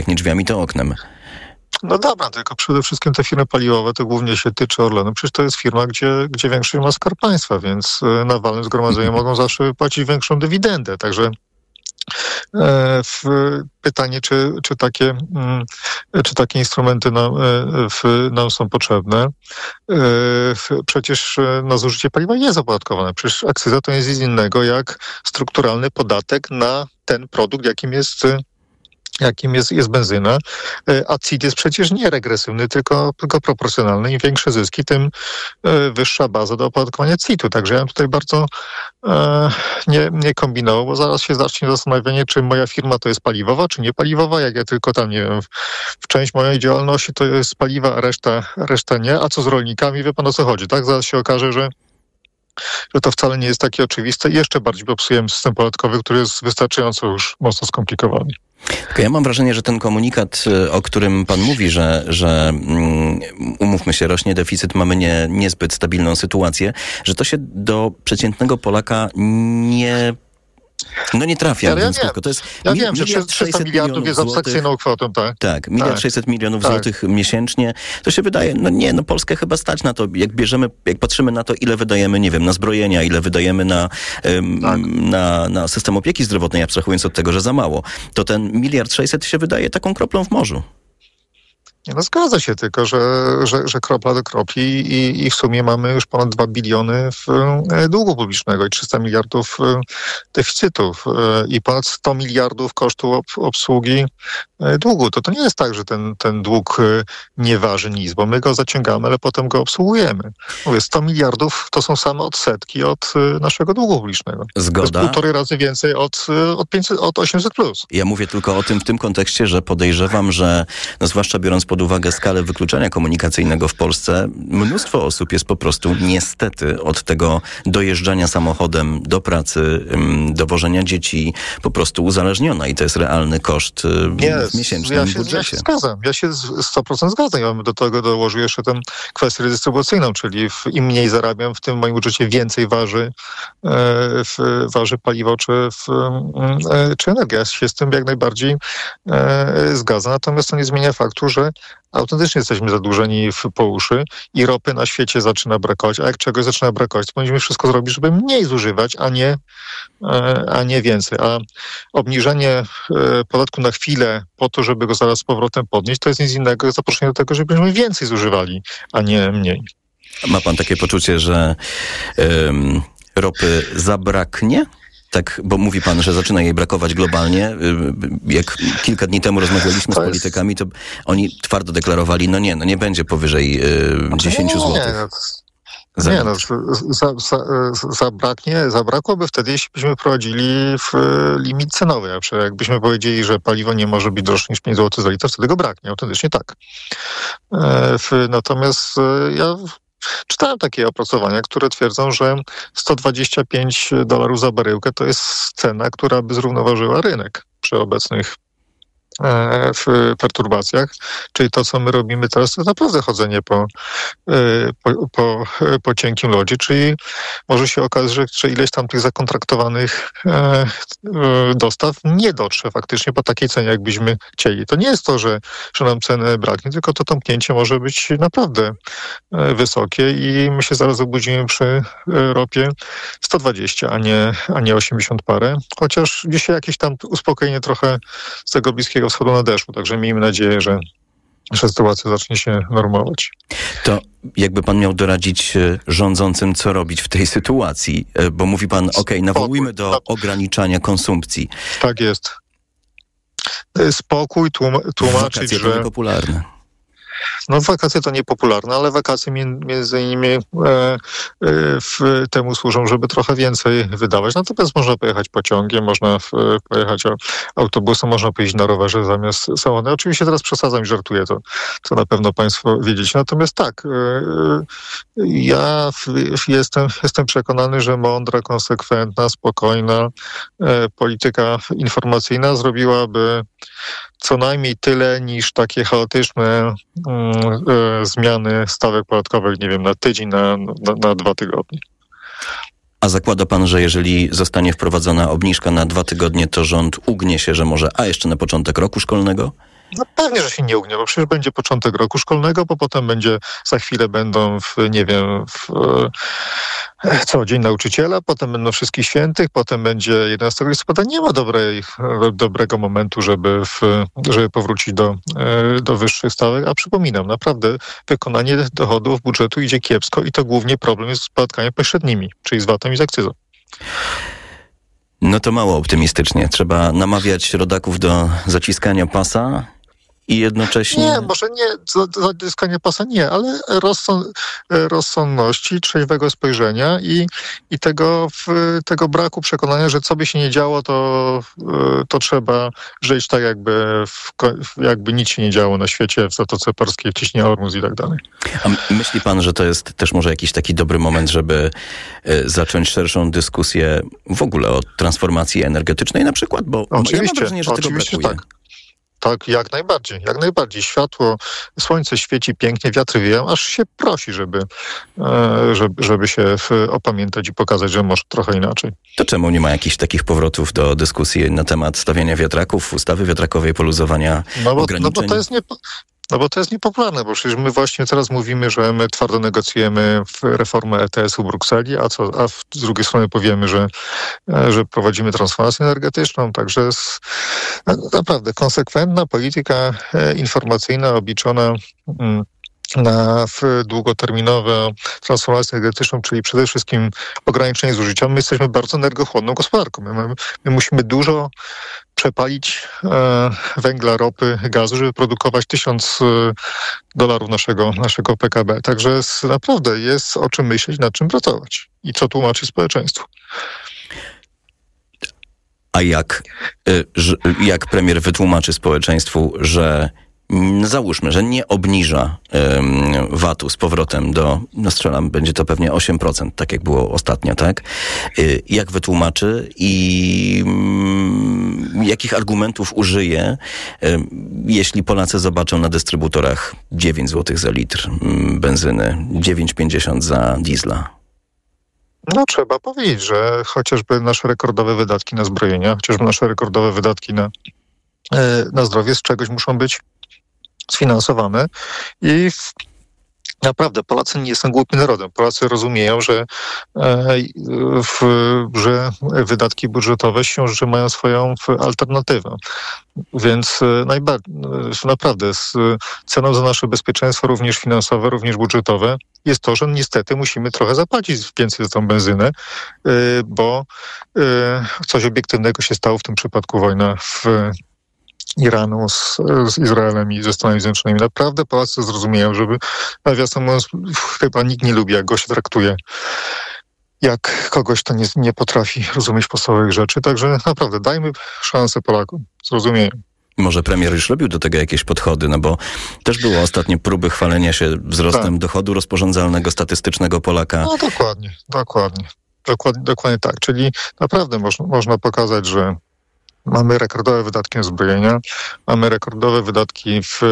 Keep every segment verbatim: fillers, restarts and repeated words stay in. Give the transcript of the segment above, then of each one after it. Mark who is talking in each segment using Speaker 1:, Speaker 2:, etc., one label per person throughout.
Speaker 1: nie drzwiami, to oknem.
Speaker 2: No dobra, tylko przede wszystkim te firmy paliwowe to głównie się tyczy Orlenu. Przecież to jest firma, gdzie, gdzie większość ma Skarb Państwa, więc na walnym zgromadzeniu mogą zawsze płacić większą dywidendę. Także e, w, pytanie, czy, czy, takie, czy takie instrumenty nam, w, nam są potrzebne. E, przecież no, zużycie paliwa jest opodatkowane. Przecież akcyza to jest nic innego jak strukturalny podatek na ten produkt, jakim jest jakim jest, jest benzyna, a C I T jest przecież nie regresywny, tylko, tylko proporcjonalny. Im większe zyski, tym wyższa baza do opodatkowania C I T-u. Także ja bym tutaj bardzo e, nie, nie kombinował, bo zaraz się zacznie zastanawianie, czy moja firma to jest paliwowa, czy nie paliwowa. Jak ja tylko tam, nie wiem, w, w część mojej działalności to jest paliwa, a reszta, reszta nie. A co z rolnikami? Wie pan, o co chodzi, tak? Zaraz się okaże, że że to wcale nie jest takie oczywiste i jeszcze bardziej popsujemy system podatkowy, który jest wystarczająco już mocno skomplikowany.
Speaker 1: Tylko ja mam wrażenie, że ten komunikat, o którym pan mówi, że, że um, umówmy się, rośnie deficyt, mamy nie, niezbyt stabilną sytuację, że to się do przeciętnego Polaka nie... No nie trafia.
Speaker 2: Ja, ja
Speaker 1: więc
Speaker 2: wiem,
Speaker 1: to jest
Speaker 2: ja wiem że trzysta miliardów jest abstrakcyjną kwotą, tak?
Speaker 1: Tak, miliard sześćset milionów
Speaker 2: tak.
Speaker 1: złotych miesięcznie. To się wydaje, no nie, no Polskę chyba stać na to, jak bierzemy, jak patrzymy na to, ile wydajemy, nie wiem, na zbrojenia, ile wydajemy na, ym, tak. na, na system opieki zdrowotnej, abstrahując od tego, że za mało, to ten miliard sześćset się wydaje taką kroplą w morzu.
Speaker 2: Nie, no zgadza się, tylko że, że, że kropla do kropli i, i w sumie mamy już ponad dwa biliony w długu publicznego i trzysta miliardów deficytów i ponad sto miliardów kosztu ob, obsługi długu. To to nie jest tak, że ten, ten dług nie waży nic, bo my go zaciągamy, ale potem go obsługujemy. Mówię, sto miliardów to są same odsetki od naszego długu publicznego.
Speaker 1: Zgoda.
Speaker 2: To jest półtorej razy więcej od, od, pięćset, od osiemset plus.
Speaker 1: Ja mówię tylko o tym w tym kontekście, że podejrzewam, że no zwłaszcza biorąc pod uwagę skalę wykluczenia komunikacyjnego w Polsce, mnóstwo osób jest po prostu niestety od tego dojeżdżania samochodem do pracy, dowożenia dzieci po prostu uzależniona i to jest realny koszt
Speaker 2: nie,
Speaker 1: w miesięcznym
Speaker 2: ja się,
Speaker 1: budżecie.
Speaker 2: Ja się zgadzam. Ja się sto procent zgadzam. Ja bym do tego dołożył jeszcze tę kwestię redystrybucyjną, czyli w, im mniej zarabiam, w tym moim budżecie więcej waży, e, w, waży paliwo czy, w, e, czy energia. Ja się z tym jak najbardziej e, zgadzam. Natomiast to nie zmienia faktu, że autentycznie jesteśmy zadłużeni w po uszy i ropy na świecie zaczyna brakować, a jak czegoś zaczyna brakować, to powinniśmy wszystko zrobić, żeby mniej zużywać, a nie, a nie więcej. A obniżenie podatku na chwilę po to, żeby go zaraz z powrotem podnieść, to jest nic innego jak zaproszenie do tego, żebyśmy więcej zużywali, a nie mniej.
Speaker 1: Ma pan takie poczucie, że ym, ropy zabraknie? Tak, bo mówi pan, że zaczyna jej brakować globalnie. Jak kilka dni temu rozmawialiśmy to z politykami, to oni twardo deklarowali, no nie, no nie będzie powyżej y, dziesięć złotych.
Speaker 2: Nie, no, za nie, no za, za, zabraknie, zabrakłoby wtedy, jeśli byśmy wprowadzili w limit cenowy. Jakbyśmy powiedzieli, że paliwo nie może być droższe niż pięć złotych za litr, wtedy go braknie. Autentycznie tak. Natomiast ja czytałem takie opracowania, które twierdzą, że sto dwadzieścia pięć dolarów za baryłkę to jest cena, która by zrównoważyła rynek przy obecnych w perturbacjach. Czyli to, co my robimy teraz, to naprawdę chodzenie po, po, po, po cienkim lodzie, czyli może się okazać, że, że ileś tam tych zakontraktowanych dostaw nie dotrze faktycznie po takiej cenie, jakbyśmy chcieli. To nie jest to, że, że nam ceny braknie, tylko to tąpnięcie może być naprawdę wysokie i my się zaraz obudzimy przy ropie sto dwadzieścia, a nie, a nie osiemdziesiąt parę. Chociaż dzisiaj jakieś tam uspokojenie trochę z tego Bliskiego Wschodu nadeszło, także miejmy nadzieję, że, że sytuacja zacznie się normować.
Speaker 1: To jakby pan miał doradzić rządzącym, co robić w tej sytuacji? Bo mówi pan, okej, okay, nawołujmy do ograniczania konsumpcji.
Speaker 2: Tak jest. Spokój, tłum- tłumaczyć,
Speaker 1: Wakacje
Speaker 2: że...
Speaker 1: to niepopularne.
Speaker 2: No wakacje to niepopularne, ale wakacje między innymi e, e, w, temu służą, żeby trochę więcej wydawać. Natomiast można pojechać pociągiem, można w, pojechać autobusem, można pojeździć na rowerze zamiast samochodem. Oczywiście teraz przesadzam i żartuję, to, to na pewno państwo wiedzieć. Natomiast tak, e, ja w, jestem, jestem przekonany, że mądra, konsekwentna, spokojna e, polityka informacyjna zrobiłaby co najmniej tyle niż takie chaotyczne mm, e, zmiany stawek podatkowych, nie wiem, na tydzień, na, na, na dwa tygodnie.
Speaker 1: A zakłada pan, że jeżeli zostanie wprowadzona obniżka na dwa tygodnie, to rząd ugnie się, że może, a jeszcze na początek roku szkolnego?
Speaker 2: No pewnie, że się nie ugnie, bo przecież będzie początek roku szkolnego, bo potem będzie, za chwilę będą w, nie wiem, w, co, Dzień Nauczyciela, potem będą Wszystkich Świętych, potem będzie jedenastego listopada. Nie ma dobrej, dobrego momentu, żeby, w, żeby powrócić do, do wyższych stawek, a przypominam, naprawdę wykonanie dochodów budżetu idzie kiepsko i to głównie problem jest z podatkami pośrednimi, czyli z VAT-em i z akcyzą.
Speaker 1: No to mało optymistycznie. Trzeba namawiać rodaków do zaciskania pasa i jednocześnie...
Speaker 2: Nie, może nie, zaciskanie pasa nie, ale rozsąd, rozsądności, trzeźwego spojrzenia i, i tego, tego braku przekonania, że co by się nie działo, to, to trzeba żyć tak, jakby, w, jakby nic się nie działo na świecie, w Zatoce Perskiej, w Ciśnie Ormus i tak dalej.
Speaker 1: A myśli pan, że to jest też może jakiś taki dobry moment, żeby zacząć szerszą dyskusję w ogóle o transformacji energetycznej na przykład? Bo
Speaker 2: oczywiście,
Speaker 1: ja mam wrażenie, że tego
Speaker 2: oczywiście
Speaker 1: brakuje.
Speaker 2: Tak. Tak, jak najbardziej, jak najbardziej. Światło, słońce świeci pięknie, wiatry wieją, aż się prosi, żeby, żeby, żeby się opamiętać i pokazać, że może trochę inaczej.
Speaker 1: To czemu nie ma jakichś takich powrotów do dyskusji na temat stawiania wiatraków, ustawy wiatrakowej, poluzowania
Speaker 2: no bo,
Speaker 1: ograniczeń?
Speaker 2: No bo to jest nie... No bo to jest niepopularne, bo przecież my właśnie teraz mówimy, że my twardo negocjujemy reformę E T S u w Brukseli, a, co, a z drugiej strony powiemy, że, że prowadzimy transformację energetyczną. Także jest naprawdę konsekwentna polityka informacyjna obliczona na długoterminową transformację energetyczną, czyli przede wszystkim ograniczenie zużycia. My jesteśmy bardzo energochłonną gospodarką. My, my, my musimy dużo przepalić e, węgla, ropy, gazu, żeby produkować tysiąc dolarów naszego, naszego P K B. Także jest, naprawdę jest o czym myśleć, nad czym pracować i co tłumaczy społeczeństwu.
Speaker 1: A jak, jak premier wytłumaczy społeczeństwu, że załóżmy, że nie obniża um, VAT-u z powrotem do, no strzelam, będzie to pewnie osiem procent, tak jak było ostatnio, tak? Y, jak wytłumaczy i um, jakich argumentów użyje, um, jeśli Polacy zobaczą na dystrybutorach dziewięć złotych za litr um, benzyny, dziewięć pięćdziesiąt za diesla?
Speaker 2: No trzeba powiedzieć, że chociażby nasze rekordowe wydatki na zbrojenia, chociażby nasze rekordowe wydatki na, na zdrowie z czegoś muszą być sfinansowane i w, naprawdę Polacy nie są głupim narodem. Polacy rozumieją, że, w, że wydatki budżetowe siłą rzeczy mają swoją alternatywę. Więc najbardziej, naprawdę z ceną za nasze bezpieczeństwo, również finansowe, również budżetowe, jest to, że niestety musimy trochę zapłacić więcej za tą benzynę, bo coś obiektywnego się stało, w tym przypadku wojna w Iranu z, z Izraelem i ze Stanami Zjednoczonymi. Naprawdę Polacy zrozumieją, żeby, nawiasem mówiąc, chyba nikt nie lubi, jak go się traktuje, jak kogoś, kto nie, nie potrafi rozumieć podstawowych rzeczy. Także naprawdę dajmy szansę Polakom, zrozumieją.
Speaker 1: Może premier już robił do tego jakieś podchody, no bo też było ostatnie próby chwalenia się wzrostem tak. dochodu rozporządzalnego statystycznego Polaka.
Speaker 2: No dokładnie, dokładnie. Dokładnie, dokładnie tak. Czyli naprawdę można, można pokazać, że mamy rekordowe wydatki na zbrojenia, mamy rekordowe wydatki w,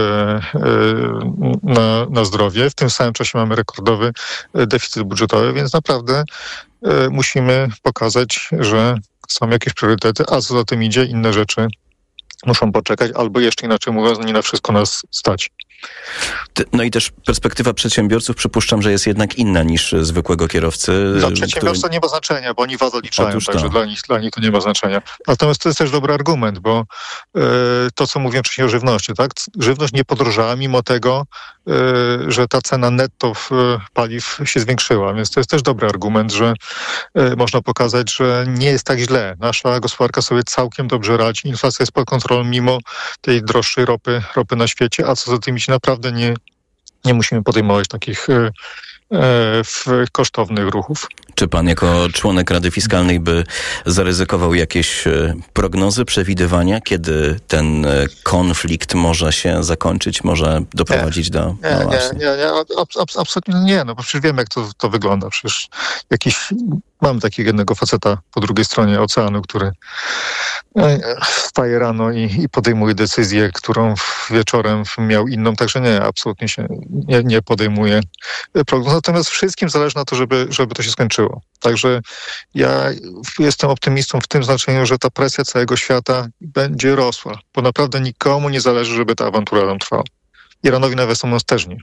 Speaker 2: na, na zdrowie, w tym samym czasie mamy rekordowy deficyt budżetowy, więc naprawdę musimy pokazać, że są jakieś priorytety, a co za tym idzie, inne rzeczy muszą poczekać, albo jeszcze inaczej mówiąc, nie na wszystko nas stać.
Speaker 1: No i też perspektywa przedsiębiorców przypuszczam, że jest jednak inna niż zwykłego kierowcy.
Speaker 2: Dla przedsiębiorstwa który... nie ma znaczenia, bo oni was odliczają,
Speaker 1: Otóż
Speaker 2: także
Speaker 1: to.
Speaker 2: dla nich, dla nich to nie ma znaczenia. Natomiast to jest też dobry argument, bo y, to, co mówiłem wcześniej o żywności, tak? Żywność nie podrożała mimo tego, y, że ta cena netto w, paliw się zwiększyła, więc to jest też dobry argument, że y, można pokazać, że nie jest tak źle. Nasza gospodarka sobie całkiem dobrze radzi, inflacja jest pod kontrolą mimo tej droższej ropy, ropy na świecie, a co za tym idzie, naprawdę nie, nie musimy podejmować takich e, e, kosztownych ruchów.
Speaker 1: Czy pan jako członek Rady Fiskalnej by zaryzykował jakieś prognozy, przewidywania, kiedy ten konflikt może się zakończyć, może doprowadzić
Speaker 2: nie,
Speaker 1: do...
Speaker 2: Nie,
Speaker 1: no
Speaker 2: nie, nie, nie, ab, ab, absolutnie nie, no bo przecież wiemy, jak to, to wygląda. Przecież jakiś Mam takiego jednego faceta po drugiej stronie oceanu, który wstaje rano i, i podejmuje decyzję, którą wieczorem miał inną, także nie, absolutnie się nie, nie podejmuje prognoz. Natomiast wszystkim zależy na to, żeby, żeby to się skończyło. Także ja jestem optymistą w tym znaczeniu, że ta presja całego świata będzie rosła, bo naprawdę nikomu nie zależy, żeby ta awantura tam trwała. Iranowi nawiasem też nie.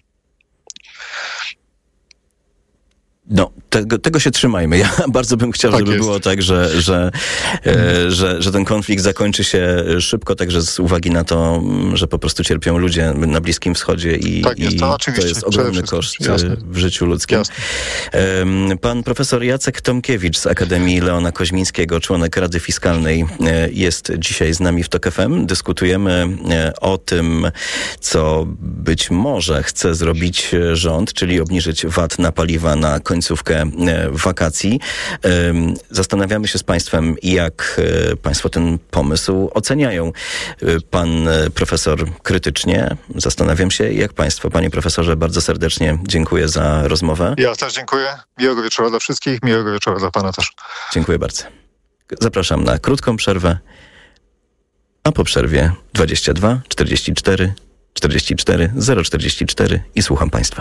Speaker 1: No, tego, tego się trzymajmy. Ja bardzo bym chciał, tak żeby jest. było tak, że, że, e, że, że ten konflikt zakończy się szybko, także z uwagi na to, że po prostu cierpią ludzie na Bliskim Wschodzie i,
Speaker 2: tak jest,
Speaker 1: i
Speaker 2: to,
Speaker 1: to jest ogromny koszt Jasne. w życiu ludzkim. Jasne. Pan profesor Jacek Tomkiewicz z Akademii Leona Koźmińskiego, członek Rady Fiskalnej, jest dzisiaj z nami w TOK F M. Dyskutujemy o tym, co być może chce zrobić rząd, czyli obniżyć V A T na paliwa na końcu końcówkę wakacji. Zastanawiamy się z państwem, jak państwo ten pomysł oceniają. Pan profesor krytycznie. Zastanawiam się, jak państwo. Panie profesorze, bardzo serdecznie dziękuję za rozmowę.
Speaker 2: Ja też dziękuję. Miłego wieczora dla wszystkich. Miłego wieczora dla pana też.
Speaker 1: Dziękuję bardzo. Zapraszam na krótką przerwę, a po przerwie dwadzieścia dwa czterdzieści cztery czterdzieści cztery zero czterdzieści cztery i słucham państwa.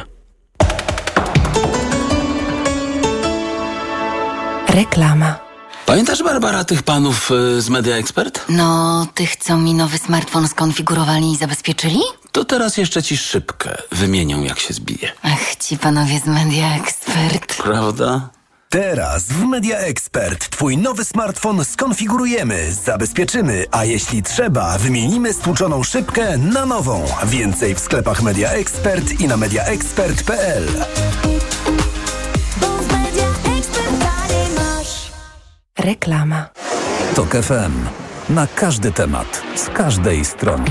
Speaker 3: Reklama.
Speaker 4: Pamiętasz, Barbara, tych panów y, z Media Expert?
Speaker 3: No, tych, co mi nowy smartfon skonfigurowali i zabezpieczyli?
Speaker 4: To teraz jeszcze ci szybkę wymienią, jak się zbije.
Speaker 3: Ach, ci panowie z Media Expert.
Speaker 4: Prawda?
Speaker 5: Teraz w Media Expert twój nowy smartfon skonfigurujemy, zabezpieczymy, a jeśli trzeba, wymienimy stłuczoną szybkę na nową. Więcej w sklepach Media Expert i na media expert kropka p l.
Speaker 3: Reklama.
Speaker 5: TOK F M. Na każdy temat, z każdej strony.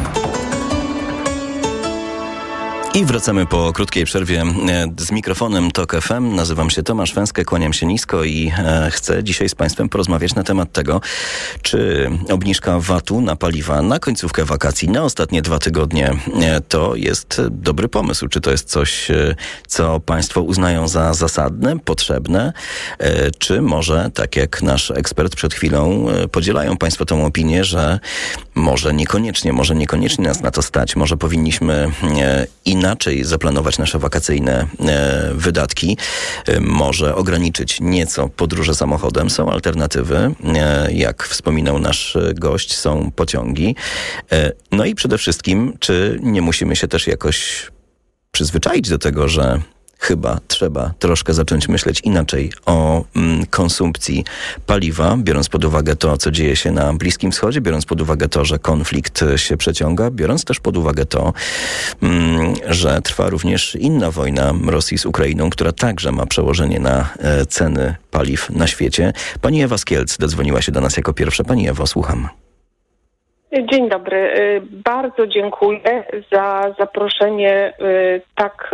Speaker 1: I wracamy po krótkiej przerwie z mikrofonem TOK F M. Nazywam się Tomasz Węskę, kłaniam się nisko i e, chcę dzisiaj z państwem porozmawiać na temat tego, czy obniżka V A T-u na paliwa na końcówkę wakacji, na ostatnie dwa tygodnie, e, to jest dobry pomysł. Czy to jest coś, e, co państwo uznają za zasadne, potrzebne, e, czy może, tak jak nasz ekspert przed chwilą, e, podzielają państwo tą opinię, że może niekoniecznie, może niekoniecznie nas na to stać, może powinniśmy e, inaczej inaczej zaplanować nasze wakacyjne e, wydatki, e, może ograniczyć nieco podróże samochodem. Są alternatywy, e, jak wspominał nasz gość, są pociągi. E, no i przede wszystkim, czy nie musimy się też jakoś przyzwyczaić do tego, że chyba trzeba troszkę zacząć myśleć inaczej o mm, konsumpcji paliwa, biorąc pod uwagę to, co dzieje się na Bliskim Wschodzie, biorąc pod uwagę to, że konflikt się przeciąga, biorąc też pod uwagę to, mm, że trwa również inna wojna Rosji z Ukrainą, która także ma przełożenie na e, ceny paliw na świecie. Pani Ewa z Kielc dodzwoniła się do nas jako pierwsza. Pani Ewo, słucham.
Speaker 6: Dzień dobry. Bardzo dziękuję za zaproszenie tak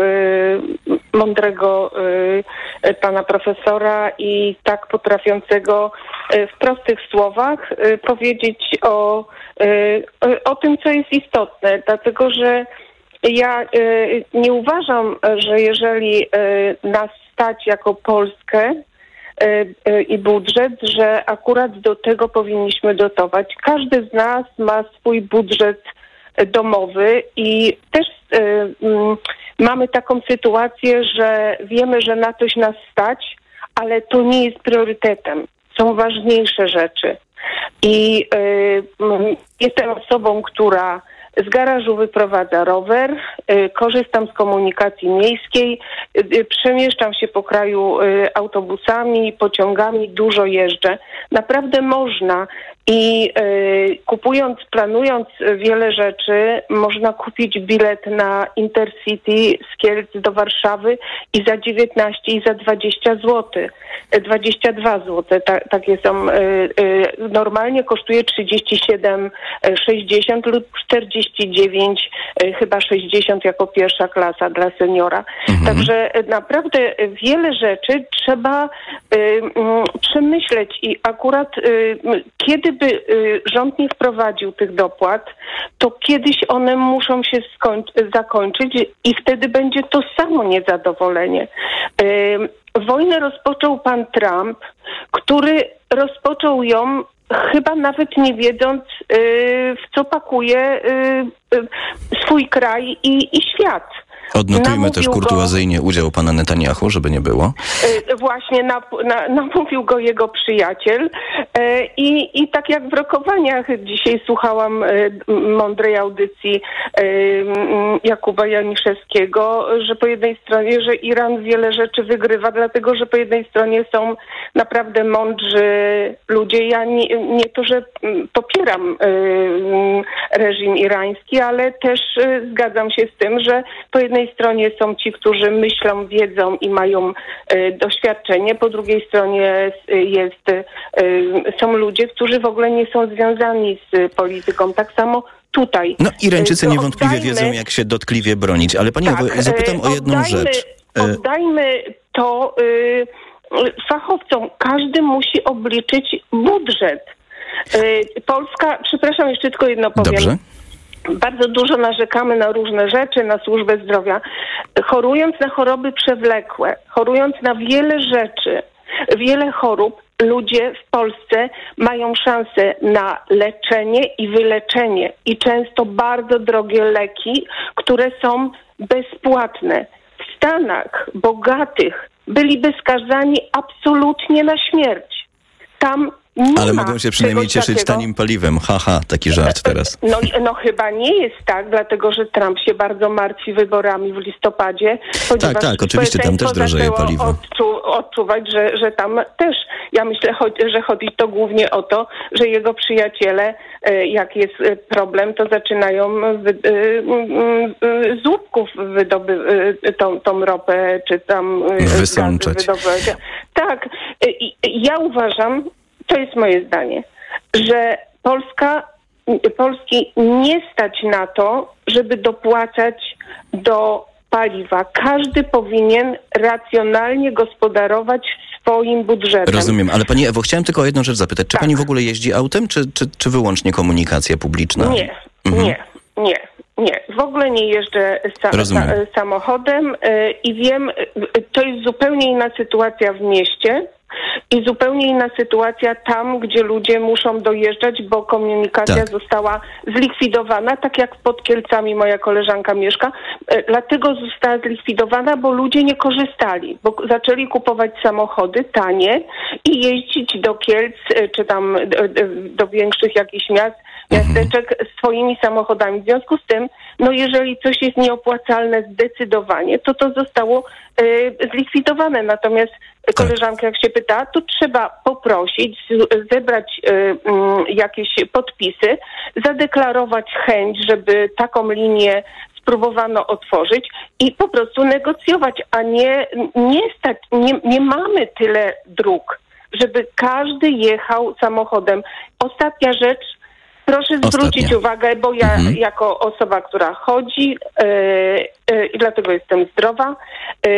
Speaker 6: mądrego pana profesora i tak potrafiącego w prostych słowach powiedzieć o, o tym, co jest istotne, dlatego że ja nie uważam, że jeżeli nas stać jako Polskę i budżet, że akurat do tego powinniśmy dotować. Każdy z nas ma swój budżet domowy i też y, y, mamy taką sytuację, że wiemy, że na coś nas stać, ale to nie jest priorytetem. Są ważniejsze rzeczy. I y, y, jestem osobą, która z garażu wyprowadza rower, y, korzystam z komunikacji miejskiej, y, przemieszczam się po kraju y, autobusami, pociągami, dużo jeżdżę. Naprawdę można i y, kupując, planując wiele rzeczy, można kupić bilet na Intercity z Kielc do Warszawy i za dziewiętnaście i za dwadzieścia złotych. dwadzieścia dwa złote, ta, takie są. Y, y, normalnie kosztuje trzydzieści siedem sześćdziesiąt lub czterdzieści dziewięć, y, chyba sześćdziesiąt jako pierwsza klasa dla seniora. Mhm. Także y, naprawdę wiele rzeczy trzeba y, y, przemyśleć i akurat y, kiedy by y, rząd nie wprowadził tych dopłat, to kiedyś one muszą się skońc- zakończyć i wtedy będzie to samo niezadowolenie. Y, wojnę rozpoczął pan Trump, który rozpoczął ją chyba nawet nie wiedząc, yy, w co pakuje yy, yy, swój kraj i, i świat.
Speaker 1: Odnotujmy
Speaker 6: Namówił
Speaker 1: też
Speaker 6: go-
Speaker 1: kurtuazyjnie udział pana Netanyahu, żeby nie było.
Speaker 6: Y, Właśnie na, na, namówił go jego przyjaciel y, i, i tak jak w rokowaniach dzisiaj słuchałam y, mądrej audycji y, y, Jakuba Janiszewskiego, że po jednej stronie, że Iran wiele rzeczy wygrywa, dlatego że po jednej stronie są naprawdę mądrzy ludzie. Ja nie, nie to, że mm, popieram y, y, reżim irański, ale też y, zgadzam się z tym, że po jednej stronie są ci, którzy myślą, wiedzą i mają y, doświadczenie, po drugiej stronie y, jest, y, są ludzie, którzy w ogóle nie są związani z y, polityką. Tak samo tutaj.
Speaker 1: No Irańczycy
Speaker 6: Y,
Speaker 1: niewątpliwie
Speaker 6: oddajmy-
Speaker 1: wiedzą, jak się dotkliwie bronić, ale pani Ewo,
Speaker 6: tak,
Speaker 1: zapytam
Speaker 6: y,
Speaker 1: o jedną
Speaker 6: oddajmy,
Speaker 1: rzecz. Y,
Speaker 6: Oddajmy to y, y, fachowcom. Każdy musi obliczyć budżet. Y, Polska, przepraszam, jeszcze tylko jedno powiem.
Speaker 1: Dobrze.
Speaker 6: Bardzo dużo narzekamy na różne rzeczy, na służbę zdrowia. Chorując na choroby przewlekłe, chorując na wiele rzeczy, wiele chorób, ludzie w Polsce mają szansę na leczenie i wyleczenie i często bardzo drogie leki, które są bezpłatne. W Stanach bogatych byliby skazani absolutnie na śmierć. Tam nie
Speaker 1: Ale
Speaker 6: ma
Speaker 1: mogą się przynajmniej
Speaker 6: czegoś
Speaker 1: cieszyć
Speaker 6: takiego.
Speaker 1: tanim paliwem. Haha, taki żart teraz.
Speaker 6: No, no chyba nie jest tak, dlatego że Trump się bardzo martwi wyborami w listopadzie. ponieważ
Speaker 1: Tak, tak, oczywiście, tam też
Speaker 6: społeczeństwo
Speaker 1: drożeje
Speaker 6: zaczęło
Speaker 1: paliwo.
Speaker 6: Odczu, odczuwać, że, że tam też, ja myślę, że chodzi to głównie o to, że jego przyjaciele, e, jak jest e, problem, to zaczynają wy, e, e, z łupków wydoby, e, tą, tą ropę, czy tam e,
Speaker 1: Wysączać.
Speaker 6: gazy wydobywać. Tak, e, i ja uważam, to jest moje zdanie, że Polska, Polski nie stać na to, żeby dopłacać do paliwa. Każdy powinien racjonalnie gospodarować swoim budżetem.
Speaker 1: Rozumiem, ale pani Ewo, chciałem tylko o jedną rzecz zapytać. Czy
Speaker 6: Tak.
Speaker 1: pani w ogóle jeździ autem, czy, czy, czy wyłącznie komunikacja publiczna?
Speaker 6: Nie,
Speaker 1: Mhm.
Speaker 6: nie, nie, nie. W ogóle nie jeżdżę sa-
Speaker 1: Rozumiem.
Speaker 6: sa- samochodem y, i wiem, y, to jest zupełnie inna sytuacja w mieście i zupełnie inna sytuacja tam, gdzie ludzie muszą dojeżdżać, bo komunikacja
Speaker 1: Tak.
Speaker 6: została zlikwidowana, tak jak pod Kielcami moja koleżanka mieszka. Y, Dlatego została zlikwidowana, bo ludzie nie korzystali, bo k- zaczęli kupować samochody tanie i jeździć do Kielc, y, czy tam y, y, do większych jakichś miast, miasteczek swoimi samochodami. W związku z tym, no jeżeli coś jest nieopłacalne zdecydowanie, to to zostało y, zlikwidowane. Natomiast koleżanka, jak się pyta, to trzeba poprosić, z- zebrać y, y, jakieś podpisy, zadeklarować chęć, żeby taką linię spróbowano otworzyć i po prostu negocjować, a nie, nie stać, nie, nie mamy tyle dróg, żeby każdy jechał samochodem. Ostatnia rzecz, proszę zwrócić
Speaker 1: Ostatnia.
Speaker 6: uwagę, bo ja
Speaker 1: Mhm.
Speaker 6: jako osoba, która chodzi e, e, i dlatego jestem zdrowa, e,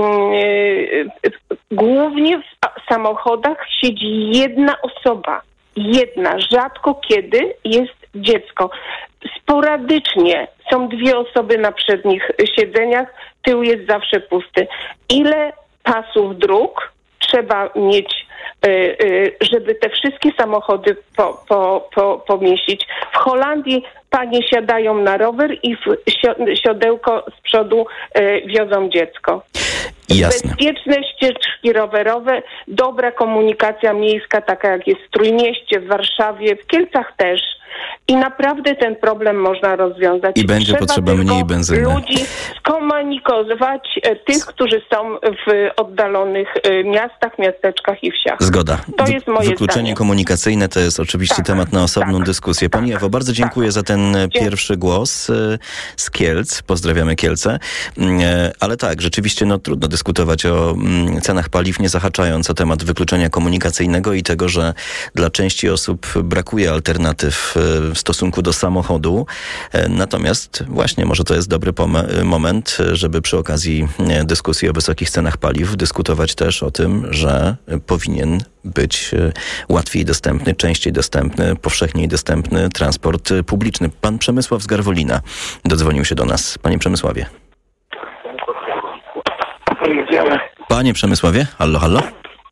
Speaker 6: e, głównie w a- samochodach siedzi jedna osoba. Jedna. Rzadko kiedy jest dziecko. Sporadycznie są dwie osoby na przednich siedzeniach, tył jest zawsze pusty. Ile pasów dróg trzeba mieć, y, y, żeby te wszystkie samochody po, po, po, pomieścić? W Holandii panie siadają na rower i w sio- siodełko z przodu y, wiozą dziecko.
Speaker 1: Jasne.
Speaker 6: Bezpieczne ścieżki rowerowe, dobra komunikacja miejska, taka jak jest w Trójmieście, w Warszawie, w Kielcach też. I naprawdę ten problem można rozwiązać.
Speaker 1: I będzie
Speaker 6: Trzeba
Speaker 1: potrzeba
Speaker 6: tylko
Speaker 1: mniej benzyny.
Speaker 6: ludzi skomunikować, e, tych, którzy są w oddalonych e, miastach, miasteczkach i wsiach.
Speaker 1: Zgoda.
Speaker 6: To
Speaker 1: Wy-
Speaker 6: jest moje
Speaker 1: Wykluczenie
Speaker 6: zdanie.
Speaker 1: komunikacyjne to jest oczywiście
Speaker 6: Tak,
Speaker 1: temat na osobną
Speaker 6: tak,
Speaker 1: dyskusję. Pani
Speaker 6: tak,
Speaker 1: Ewo, bardzo dziękuję
Speaker 6: tak.
Speaker 1: za ten e, pierwszy głos e, z Kielc. Pozdrawiamy Kielce. Mm, e, Ale tak, rzeczywiście no, trudno dyskutować o mm, cenach paliw, nie zahaczając o temat wykluczenia komunikacyjnego i tego, że dla części osób brakuje alternatyw e, w stosunku do samochodu. E, Natomiast właśnie może to jest dobry pom- moment, e, żeby przy okazji e, dyskusji o wysokich cenach paliw dyskutować też o tym, że e, powinien być e, łatwiej dostępny, częściej dostępny, powszechniej dostępny transport e, publiczny. Pan Przemysław z Garwolina dodzwonił się do nas. Panie Przemysławie. Panie Przemysławie, hallo, hallo.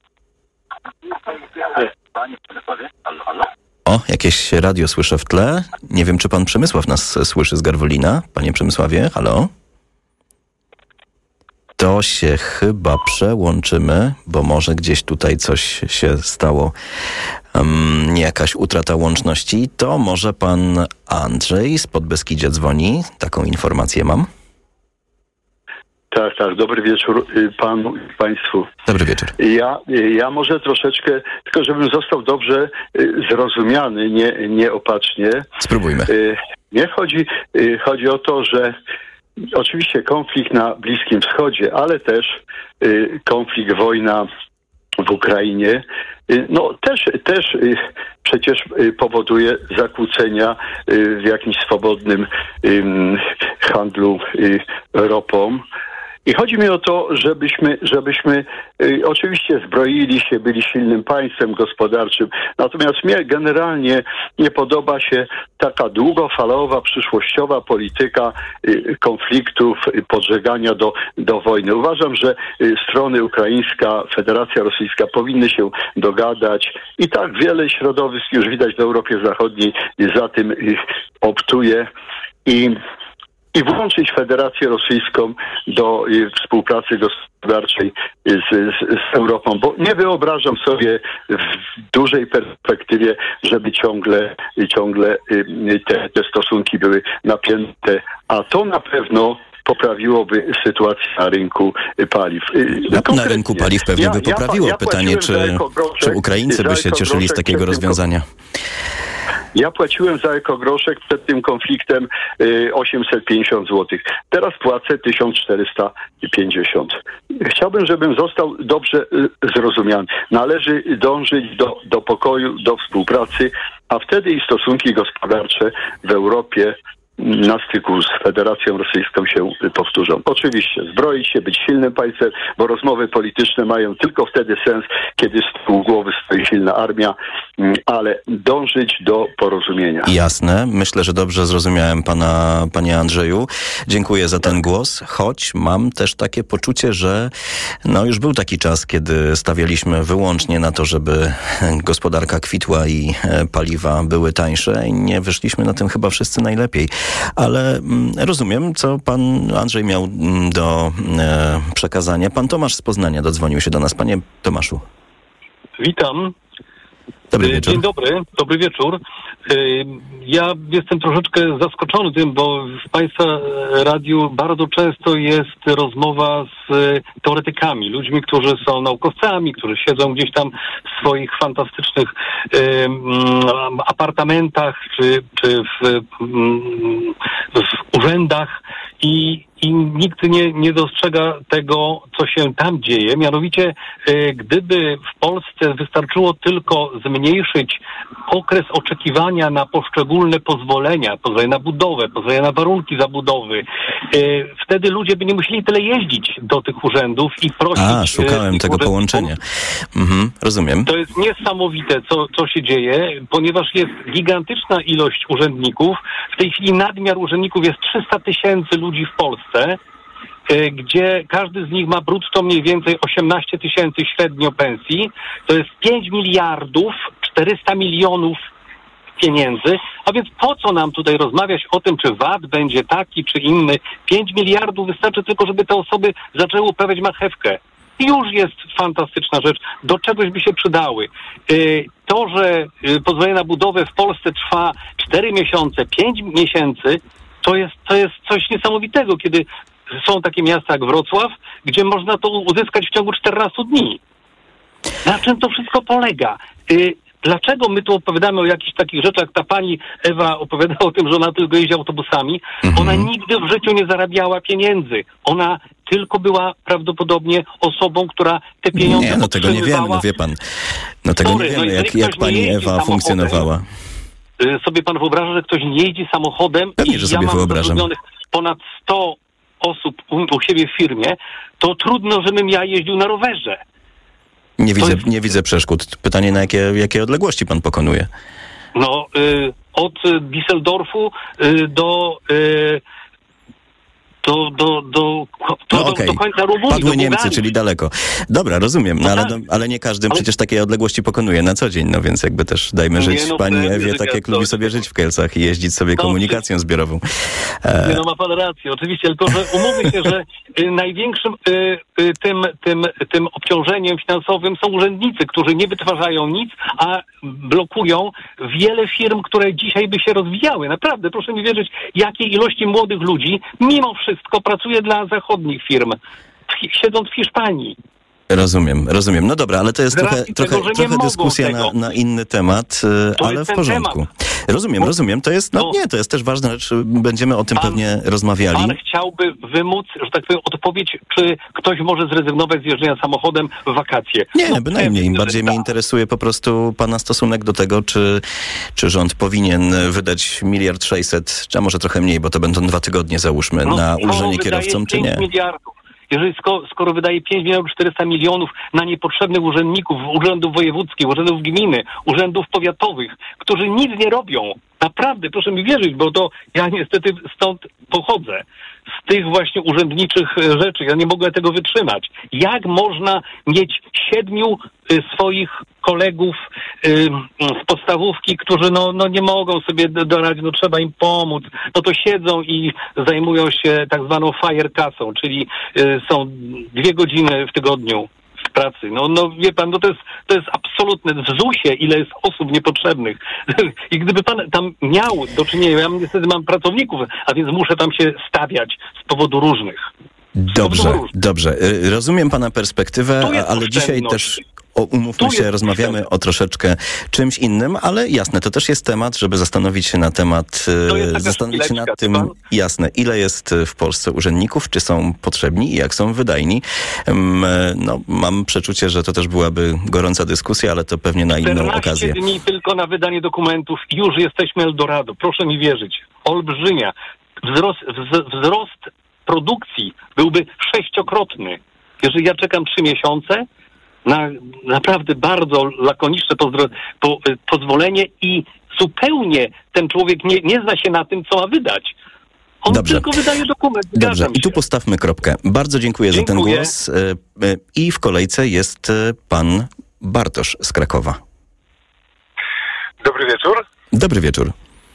Speaker 1: O, jakieś radio słyszę w tle. Nie wiem, czy pan Przemysław nas słyszy z Garwolina. Panie Przemysławie, halo? To się chyba przełączymy, bo może gdzieś tutaj coś się stało. Um, jakaś utrata łączności. To może pan Andrzej z Podbeskidzia dzwoni. Taką informację mam.
Speaker 7: Tak, tak. Dobry wieczór panu i państwu.
Speaker 1: Dobry wieczór.
Speaker 7: Ja, ja może troszeczkę, tylko żebym został dobrze zrozumiany, nie, nieopatrznie.
Speaker 1: Spróbujmy.
Speaker 7: Nie chodzi, chodzi o to, że oczywiście konflikt na Bliskim Wschodzie, ale też konflikt, wojna w Ukrainie, no też, też przecież powoduje zakłócenia w jakimś swobodnym handlu ropą. I chodzi mi o to, żebyśmy, żebyśmy y, oczywiście zbroili się, byli silnym państwem gospodarczym. Natomiast mnie generalnie nie podoba się taka długofalowa, przyszłościowa polityka y, konfliktów, y, podżegania do, do wojny. Uważam, że y, strony ukraińska, Federacja Rosyjska powinny się dogadać i tak wiele środowisk już widać w Europie Zachodniej za tym y, optuje i I włączyć Federację Rosyjską do y, współpracy gospodarczej z, z, z Europą, bo nie wyobrażam sobie w dużej perspektywie, żeby ciągle, ciągle y, te, te stosunki były napięte, a to na pewno poprawiłoby sytuację na rynku paliw.
Speaker 1: Na, na rynku paliw pewnie ja, by poprawiło. Ja, ja Pytanie, czy, czy Ukraińcy by się cieszyli z takiego rozwiązania?
Speaker 7: Ja płaciłem za ekogroszek przed tym konfliktem y, osiemset pięćdziesiąt złotych. Teraz płacę tysiąc czterysta pięćdziesiąt. Chciałbym, żebym został dobrze y, zrozumiany. Należy dążyć do, do pokoju, do współpracy, a wtedy i stosunki gospodarcze w Europie na styku z Federacją Rosyjską się powtórzą. Oczywiście zbroić się, być silnym państwem, bo rozmowy polityczne mają tylko wtedy sens, kiedy z tyłu głowy stoi silna armia, ale dążyć do porozumienia.
Speaker 1: Jasne. Myślę, że dobrze zrozumiałem pana, panie Andrzeju. Dziękuję za ten głos, choć mam też takie poczucie, że no już był taki czas, kiedy stawialiśmy wyłącznie na to, żeby gospodarka kwitła i paliwa były tańsze i nie wyszliśmy na tym chyba wszyscy najlepiej. Ale mm, rozumiem, co pan Andrzej miał mm, do e, przekazania. Pan Tomasz z Poznania dodzwonił się do nas. Panie Tomaszu.
Speaker 8: Witam.
Speaker 1: Dobry wieczór.
Speaker 8: Dzień dobry, dobry wieczór. Ja jestem troszeczkę zaskoczony tym, bo w Państwa radiu bardzo często jest rozmowa z teoretykami, ludźmi, którzy są naukowcami, którzy siedzą gdzieś tam w swoich fantastycznych um, apartamentach czy, czy w, um, w urzędach i, i nikt nie, nie dostrzega tego, co się tam dzieje. Mianowicie, y, gdyby w Polsce wystarczyło tylko zmniejszyć okres oczekiwania na poszczególne pozwolenia, pozwolenia na budowę, pozwolenia na warunki zabudowy, y, wtedy ludzie by nie musieli tyle jeździć do tych urzędów i prosić...
Speaker 1: A, szukałem tego połączenia. Mhm, rozumiem.
Speaker 8: To jest niesamowite, co, co się dzieje, ponieważ jest gigantyczna ilość urzędników. W tej chwili nadmiar urzędników jest trzysta tysięcy ludzi w Polsce, gdzie każdy z nich ma brutto mniej więcej osiemnaście tysięcy średnio pensji. To jest pięć miliardów czterysta milionów pieniędzy. A więc po co nam tutaj rozmawiać o tym, czy V A T będzie taki, czy inny? pięć miliardów wystarczy tylko, żeby te osoby zaczęły uprawiać marchewkę. Już jest fantastyczna rzecz. Do czegoś by się przydały. To, że pozwolenie na budowę w Polsce trwa cztery miesiące, pięć miesięcy, to jest, to jest coś niesamowitego, kiedy są takie miasta jak Wrocław, gdzie można to uzyskać w ciągu czternastu dni. Na czym to wszystko polega? Yy, dlaczego my tu opowiadamy o jakichś takich rzeczach, jak ta pani Ewa opowiadała o tym, że ona tylko jeździ autobusami? Mhm. Ona nigdy w życiu nie zarabiała pieniędzy. Ona tylko była prawdopodobnie osobą, która te pieniądze
Speaker 1: Nie, no tego nie wiemy, no wie pan. No tego Sorry, nie wiemy, no jak, jak pani Ewa funkcjonowała.
Speaker 8: Yy, sobie pan wyobraża, że ktoś nie jeździ samochodem?
Speaker 1: Pewnie,
Speaker 8: i
Speaker 1: że sobie
Speaker 8: ja mam
Speaker 1: wyobrażam.
Speaker 8: ponad sto osób u, u siebie w firmie, to trudno, żebym ja jeździł na rowerze.
Speaker 1: Nie widzę,
Speaker 8: jest...
Speaker 1: nie widzę przeszkód. Pytanie, na jakie, jakie odległości pan pokonuje?
Speaker 8: No, y, od Düsseldorfu y, do, y, do, do, do, do,
Speaker 1: No
Speaker 8: do,
Speaker 1: okej.
Speaker 8: do końca Rumunii.
Speaker 1: Padły
Speaker 8: do
Speaker 1: Niemcy,
Speaker 8: Bułgarii.
Speaker 1: czyli daleko. Dobra, rozumiem, no,
Speaker 8: No
Speaker 1: ale,
Speaker 8: tak.
Speaker 1: no, ale nie każdy
Speaker 8: Ale-
Speaker 1: przecież takiej odległości pokonuje na co dzień, no więc jakby też dajmy
Speaker 8: Nie,
Speaker 1: żyć
Speaker 8: no
Speaker 1: pani
Speaker 8: pewnie,
Speaker 1: Ewie
Speaker 8: że
Speaker 1: tak, jak
Speaker 8: to-
Speaker 1: lubi sobie żyć w Kielcach i jeździć sobie
Speaker 8: No,
Speaker 1: komunikacją zbiorową.
Speaker 8: Nie, no ma pan rację, oczywiście, tylko że umówmy się, że y, największym y, y, tym, tym, tym obciążeniem finansowym są urzędnicy, którzy nie wytwarzają nic, a blokują wiele firm, które dzisiaj by się rozwijały. Naprawdę, proszę mi wierzyć, jakiej ilości młodych ludzi mimo wszystko pracuje dla zachodnich firm, w, siedząc w Hiszpanii.
Speaker 1: Rozumiem, rozumiem. No dobra, ale to jest
Speaker 8: Z
Speaker 1: trochę,
Speaker 8: racji
Speaker 1: trochę,
Speaker 8: tego, że nie
Speaker 1: trochę
Speaker 8: mogą
Speaker 1: dyskusja na,
Speaker 8: tego.
Speaker 1: na inny temat, y,
Speaker 8: To
Speaker 1: ale
Speaker 8: jest
Speaker 1: w
Speaker 8: ten
Speaker 1: porządku.
Speaker 8: temat.
Speaker 1: Rozumiem,
Speaker 8: Bo-
Speaker 1: rozumiem. To jest, no
Speaker 8: bo-
Speaker 1: nie, to jest też ważna rzecz. Będziemy o tym
Speaker 8: Pan-
Speaker 1: pewnie rozmawiali.
Speaker 8: Pan chciałby wymóc, że tak powiem, odpowiedź, czy ktoś może zrezygnować z jeżdżenia samochodem w wakacje.
Speaker 1: Nie,
Speaker 8: No,
Speaker 1: bynajmniej.
Speaker 8: pewnie, że
Speaker 1: Bardziej mnie
Speaker 8: tak.
Speaker 1: interesuje po prostu pana stosunek do tego, czy, czy rząd powinien wydać miliard sześćset, czy a może trochę mniej, bo to będą dwa tygodnie, załóżmy,
Speaker 8: No,
Speaker 1: na
Speaker 8: skoro
Speaker 1: ulżenie
Speaker 8: wydaje
Speaker 1: kierowcom, czy
Speaker 8: pięć
Speaker 1: nie.
Speaker 8: miliardów. Jeżeli skoro, skoro wydaje pięć miliardów czterysta milionów na niepotrzebnych urzędników, urzędów wojewódzkich, urzędów gminy, urzędów powiatowych, którzy nic nie robią. Naprawdę, proszę mi wierzyć, bo to ja niestety stąd pochodzę. Z tych właśnie urzędniczych e, rzeczy. Ja nie mogę tego wytrzymać. Jak można mieć siedmiu y, swoich kolegów y, z podstawówki, którzy no, no nie mogą sobie do- doradzić, no trzeba im pomóc. No to siedzą i zajmują się tak zwaną fire kasą, czyli y, są dwie godziny w tygodniu w pracy. No, no wie pan, no to jest, to jest absolutne. W zusie ile jest osób niepotrzebnych. I gdyby pan tam miał do czynienia, ja niestety mam pracowników, a więc muszę tam się stawiać z powodu różnych.
Speaker 1: Dobrze,
Speaker 8: różnych.
Speaker 1: dobrze. Y, Rozumiem pana perspektywę,
Speaker 8: Tu jest
Speaker 1: a- ale dzisiaj
Speaker 8: oszczędność.
Speaker 1: też o, umówmy
Speaker 8: Tu
Speaker 1: się,
Speaker 8: jest
Speaker 1: rozmawiamy
Speaker 8: oszczędność.
Speaker 1: o troszeczkę czymś innym, ale jasne, to też jest temat, żeby zastanowić się na temat,
Speaker 8: To
Speaker 1: y,
Speaker 8: jest taka
Speaker 1: zastanowić się
Speaker 8: szpileczka,
Speaker 1: nad tym,
Speaker 8: co pan?
Speaker 1: jasne, ile jest y, w Polsce urzędników, czy są potrzebni i jak są wydajni. Ym, y, No, mam przeczucie, że to też byłaby gorąca dyskusja, ale to pewnie na inną
Speaker 8: czternaście
Speaker 1: okazję.
Speaker 8: dni tylko na wydanie dokumentów i już jesteśmy Eldorado. Proszę mi wierzyć. Olbrzymia. Wzrost, wz, wzrost produkcji byłby sześciokrotny. Jeżeli ja czekam trzy miesiące na naprawdę bardzo lakoniczne pozdro, po, pozwolenie i zupełnie ten człowiek nie, nie zna się na tym, co ma wydać. On
Speaker 1: Dobrze.
Speaker 8: tylko wydaje dokument.
Speaker 1: Dobrze,
Speaker 8: Zgadzam
Speaker 1: i tu
Speaker 8: się.
Speaker 1: postawmy kropkę. Bardzo dziękuję, za ten
Speaker 8: Dziękuję.
Speaker 1: głos. Y, y, I w kolejce jest y, pan Bartosz z Krakowa.
Speaker 9: Dobry wieczór.
Speaker 1: Dobry wieczór.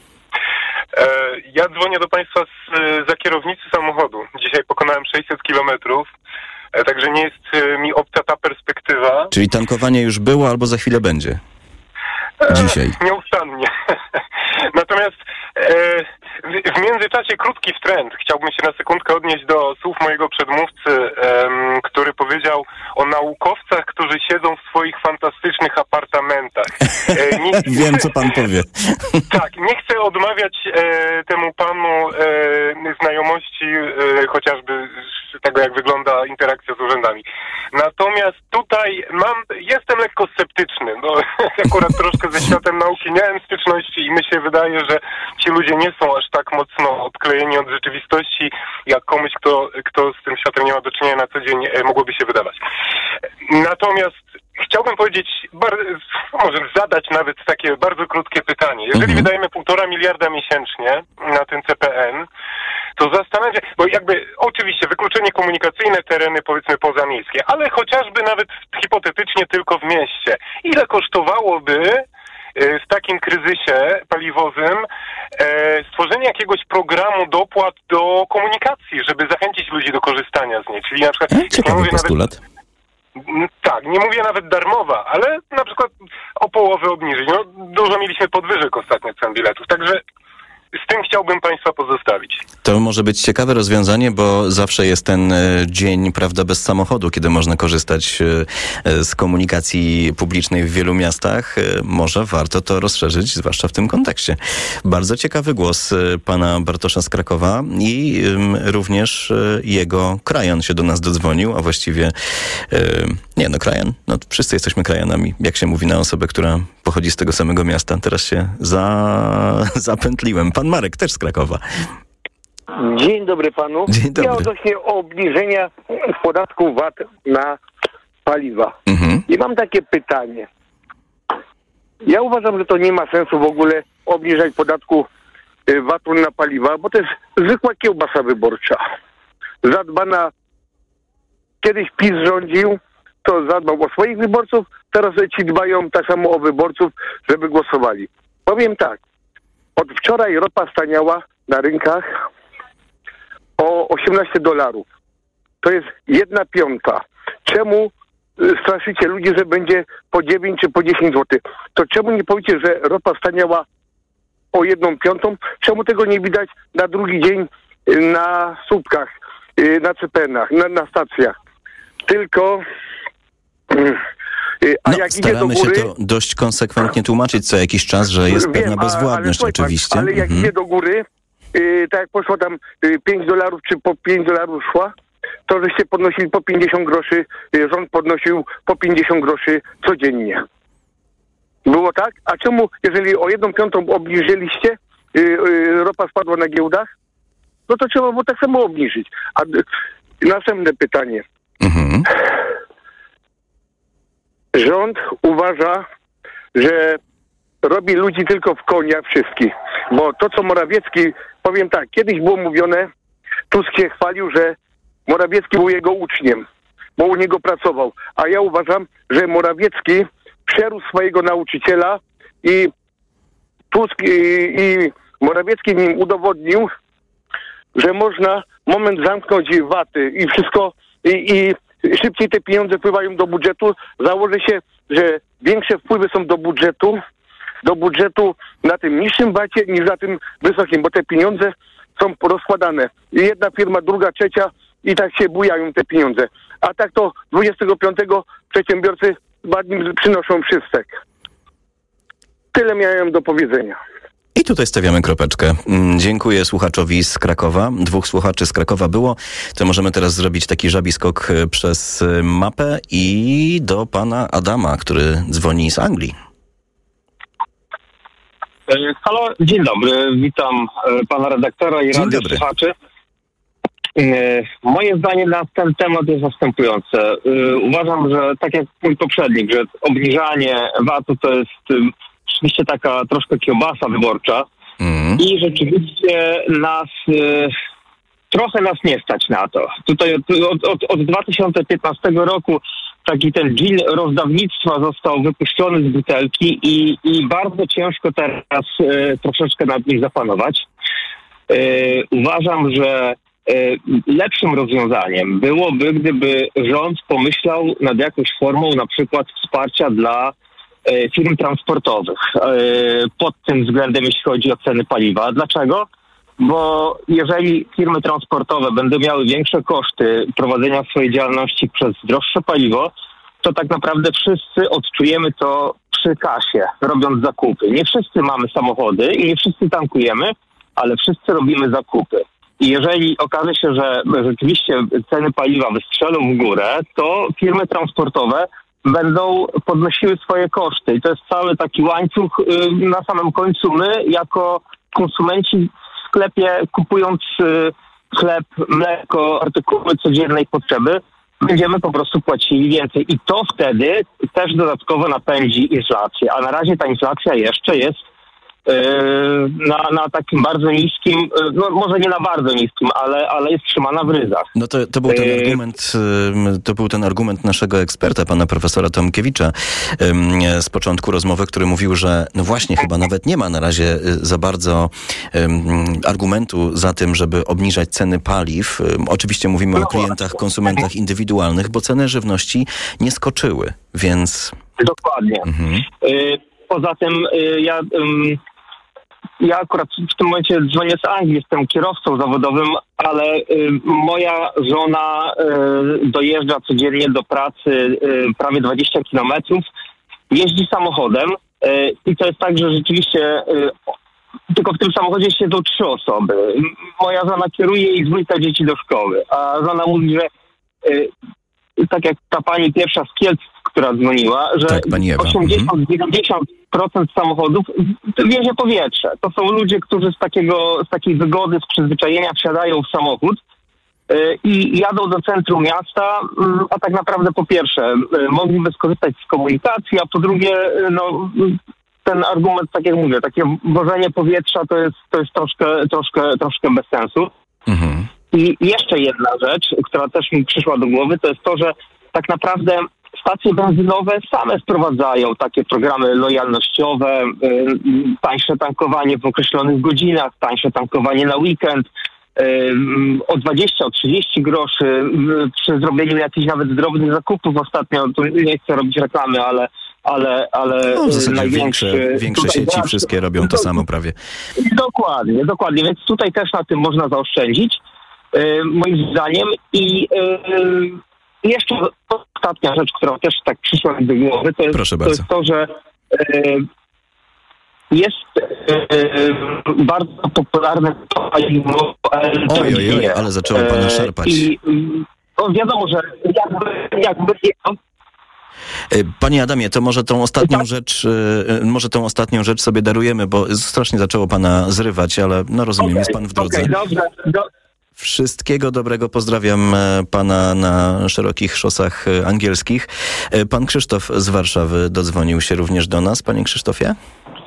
Speaker 9: E, ja dzwonię do Państwa z, e, za kierownicy samochodu. Dzisiaj pokonałem sześćset kilometrów, e, także nie jest e, mi obca ta perspektywa.
Speaker 1: Czyli tankowanie już było albo za chwilę będzie?
Speaker 9: E,
Speaker 1: Dzisiaj.
Speaker 9: Nieustannie. Natomiast e, w, w międzyczasie krótki wtręt. Chciałbym się na sekundkę odnieść do słów mojego przedmówcy, em, który powiedział o naukowcach, którzy siedzą w swoich fantastycznych apartamentach. E, nie,
Speaker 1: Wiem, co pan powie.
Speaker 9: Tak, nie chcę odmawiać e, temu panu e, znajomości e, chociażby z tego, jak wygląda interakcja z urzędami. Natomiast tutaj mam, jestem lekko sceptyczny, bo akurat troszkę ze światem nauki miałem styczności i mi się wydaje, że ci ludzie nie są aż tak mocno odklejeni od rzeczywistości, jak komuś, kto, kto z tym światem nie ma do czynienia na co dzień, e, mogłoby się wydawać. Natomiast chciałbym powiedzieć, bar- może zadać nawet takie bardzo krótkie pytanie. Jeżeli
Speaker 1: Mhm.
Speaker 9: wydajemy półtora miliarda miesięcznie na ten C P N, to zastanawiam się, bo jakby oczywiście wykluczenie komunikacyjne, tereny powiedzmy pozamiejskie, ale chociażby nawet hipotetycznie tylko w mieście. Ile kosztowałoby e, w takim kryzysie paliwowym e, stworzenie jakiegoś programu dopłat do komunikacji, żeby zachęcić ludzi do korzystania z niej? Czyli na przykład...
Speaker 1: E,
Speaker 9: jak ja
Speaker 1: Ciekawy
Speaker 9: mówię nawet-
Speaker 1: postulat.
Speaker 9: Mm, Tak, nie mówię nawet darmowa, ale na przykład o połowę obniżyć. No, dużo mieliśmy podwyżek ostatnio cen biletów, także z tym chciałbym Państwa pozostawić.
Speaker 1: To może być ciekawe rozwiązanie, bo zawsze jest ten e, dzień, prawda, bez samochodu, kiedy można korzystać e, e, z komunikacji publicznej w wielu miastach. E, Może warto to rozszerzyć, zwłaszcza w tym kontekście. Bardzo ciekawy głos e, pana Bartosza z Krakowa i ym, również e, jego krajan się do nas dodzwonił, a właściwie e, nie no, krajan, no wszyscy jesteśmy krajanami, jak się mówi na osobę, która pochodzi z tego samego miasta. Teraz się za, zapętliłem. Pan Marek też z Krakowa.
Speaker 10: Dzień dobry panu.
Speaker 1: Dzień dobry.
Speaker 10: Ja odnośnie obniżenia podatku V A T na paliwa.
Speaker 1: Mhm.
Speaker 10: I mam takie pytanie. Ja uważam, że to nie ma sensu w ogóle obniżać podatku y, V A T-u na paliwa, bo to jest zwykła kiełbasa wyborcza. zadbana, kiedyś PiS rządził, to zadbał o swoich wyborców, teraz ci dbają tak samo o wyborców, żeby głosowali. Powiem tak, od wczoraj ropa staniała na rynkach o osiemnaście dolarów. To jest jedna piąta. Czemu straszycie ludzi, że będzie po dziewięć czy po dziesięć złotych? To czemu nie powiecie, że ropa staniała o jedną piątą? Czemu tego nie widać na drugi dzień na słupkach, na C P N-ach, na, na stacjach? Tylko... A
Speaker 1: no,
Speaker 10: jak
Speaker 1: staramy
Speaker 10: idzie do góry,
Speaker 1: się to dość konsekwentnie tłumaczyć co jakiś czas, że jest
Speaker 10: wiem,
Speaker 1: pewna bezwładność
Speaker 10: ale, ale,
Speaker 1: oczywiście.
Speaker 10: Ale jak
Speaker 1: mhm.
Speaker 10: idzie do góry, yy, tak jak poszło tam yy, pięć dolarów, czy po pięć dolarów szła, to żeście podnosili po pięćdziesiąt groszy, yy, rząd podnosił po pięćdziesiąt groszy codziennie. Było tak? A czemu, jeżeli o jedną piątą obniżyliście, yy, yy, ropa spadła na giełdach, no to trzeba było tak samo obniżyć. A yy, następne pytanie.
Speaker 1: Mhm.
Speaker 10: Rząd uważa, że robi ludzi tylko w konia wszystkich. Bo to, co Morawiecki, powiem tak, kiedyś było mówione, Tusk się chwalił, że Morawiecki był jego uczniem, bo u niego pracował. A ja uważam, że Morawiecki przerósł swojego nauczyciela i Tusk i, i Morawiecki nim udowodnił, że można moment zamknąć waty i wszystko i, i szybciej te pieniądze wpływają do budżetu. Założy się, że większe wpływy są do budżetu, do budżetu na tym niższym wacie niż na tym wysokim, bo te pieniądze są rozkładane. Jedna firma, druga, trzecia i tak się bujają te pieniądze. A tak to dwudziestego piątego przedsiębiorcy dwa dni przynoszą wszystek. Tyle miałem do powiedzenia.
Speaker 1: I tutaj stawiamy kropeczkę. Dziękuję słuchaczowi z Krakowa. Dwóch słuchaczy z Krakowa było. To możemy teraz zrobić taki żabi skok przez mapę i do pana Adama, który dzwoni z Anglii.
Speaker 11: Halo, dzień dobry. Witam pana redaktora i radio słuchaczy. Moje zdanie na ten temat jest następujące. Uważam, że tak jak mój poprzednik, że obniżanie vatu to jest rzeczywiście taka troszkę kiełbasa wyborcza mm. i rzeczywiście nas, y, trochę nas nie stać na to. Tutaj od, od, od, od dwa tysiące piętnastego roku taki ten dżin rozdawnictwa został wypuszczony z butelki i, i bardzo ciężko teraz y, troszeczkę nad nim zapanować. Y, uważam, że y, lepszym rozwiązaniem byłoby, gdyby rząd pomyślał nad jakąś formą na przykład wsparcia dla firm transportowych pod tym względem, jeśli chodzi o ceny paliwa. Dlaczego? Bo jeżeli firmy transportowe będą miały większe koszty prowadzenia swojej działalności przez droższe paliwo, to tak naprawdę wszyscy odczujemy to przy kasie, robiąc zakupy. Nie wszyscy mamy samochody i nie wszyscy tankujemy, ale wszyscy robimy zakupy. I jeżeli okaże się, że rzeczywiście ceny paliwa wystrzelą w górę, to firmy transportowe będą podnosiły swoje koszty. I to jest cały taki łańcuch. Na samym końcu my, jako konsumenci w sklepie, kupując chleb, mleko, artykuły codziennej potrzeby, będziemy po prostu płacili więcej. I to wtedy też dodatkowo napędzi inflację. A na razie ta inflacja jeszcze jest Na, na takim bardzo niskim, no może nie na bardzo niskim, ale, ale jest trzymana w ryzach.
Speaker 1: No to, to był ten argument, to był ten argument naszego eksperta, pana profesora Tomkiewicza z początku rozmowy, który mówił, że no właśnie chyba nawet nie ma na razie za bardzo argumentu za tym, żeby obniżać ceny paliw. Oczywiście mówimy o klientach, konsumentach indywidualnych, bo ceny żywności nie skoczyły, więc...
Speaker 11: Dokładnie. Mhm. Poza tym ja... Ja akurat w tym momencie dzwonię z Anglii, jestem kierowcą zawodowym, ale y, moja żona y, dojeżdża codziennie do pracy y, prawie dwadzieścia kilometrów, jeździ samochodem y, i to jest tak, że rzeczywiście y, tylko w tym samochodzie siedzą trzy osoby. Moja żona kieruje i dwójka dzieci do szkoły, a żona mówi, że y, tak jak ta pani pierwsza z Kielc, która dzwoniła, że
Speaker 1: tak,
Speaker 11: osiemdziesiąt do dziewięćdziesięciu procent samochodów wiezie powietrze. To są ludzie, którzy z takiego, z takiej wygody, z przyzwyczajenia wsiadają w samochód yy, i jadą do centrum miasta, yy, a tak naprawdę po pierwsze yy, mogliby skorzystać z komunikacji, a po drugie yy, no, ten argument, tak jak mówię, takie wożenie powietrza to jest, to jest troszkę, troszkę, troszkę bez sensu. Mhm. I jeszcze jedna rzecz, która też mi przyszła do głowy, to jest to, że tak naprawdę stacje benzynowe same wprowadzają takie programy lojalnościowe, tańsze tankowanie w określonych godzinach, tańsze tankowanie na weekend, o dwadzieścia, o trzydzieści groszy przy zrobieniu jakichś nawet drobnych zakupów ostatnio. Tu nie chcę robić reklamy, ale ale, ale
Speaker 1: no, w zasadzie
Speaker 11: największy...
Speaker 1: Większe, większe sieci
Speaker 11: brak...
Speaker 1: wszystkie robią to samo prawie.
Speaker 11: Dokładnie, dokładnie. Więc tutaj też na tym można zaoszczędzić, yy, moim zdaniem. I yy, jeszcze ostatnia rzecz, która też tak przyszła mi do głowy, to jest, to, jest to, że yy, jest yy, bardzo popularne paliwo L P G.
Speaker 1: Oj, oj, oj, ale zaczęło pana szarpać.
Speaker 11: I yy, no wiadomo, że jakby... jakby
Speaker 1: Panie Adamie, to może tą ostatnią rzecz, może tą ostatnią rzecz sobie darujemy, bo strasznie zaczęło pana zrywać, ale no rozumiem, okay, jest pan w drodze.
Speaker 11: Okay, dobrze, do...
Speaker 1: Wszystkiego dobrego, pozdrawiam pana na szerokich szosach angielskich. Pan Krzysztof z Warszawy dodzwonił się również do nas. Panie Krzysztofie?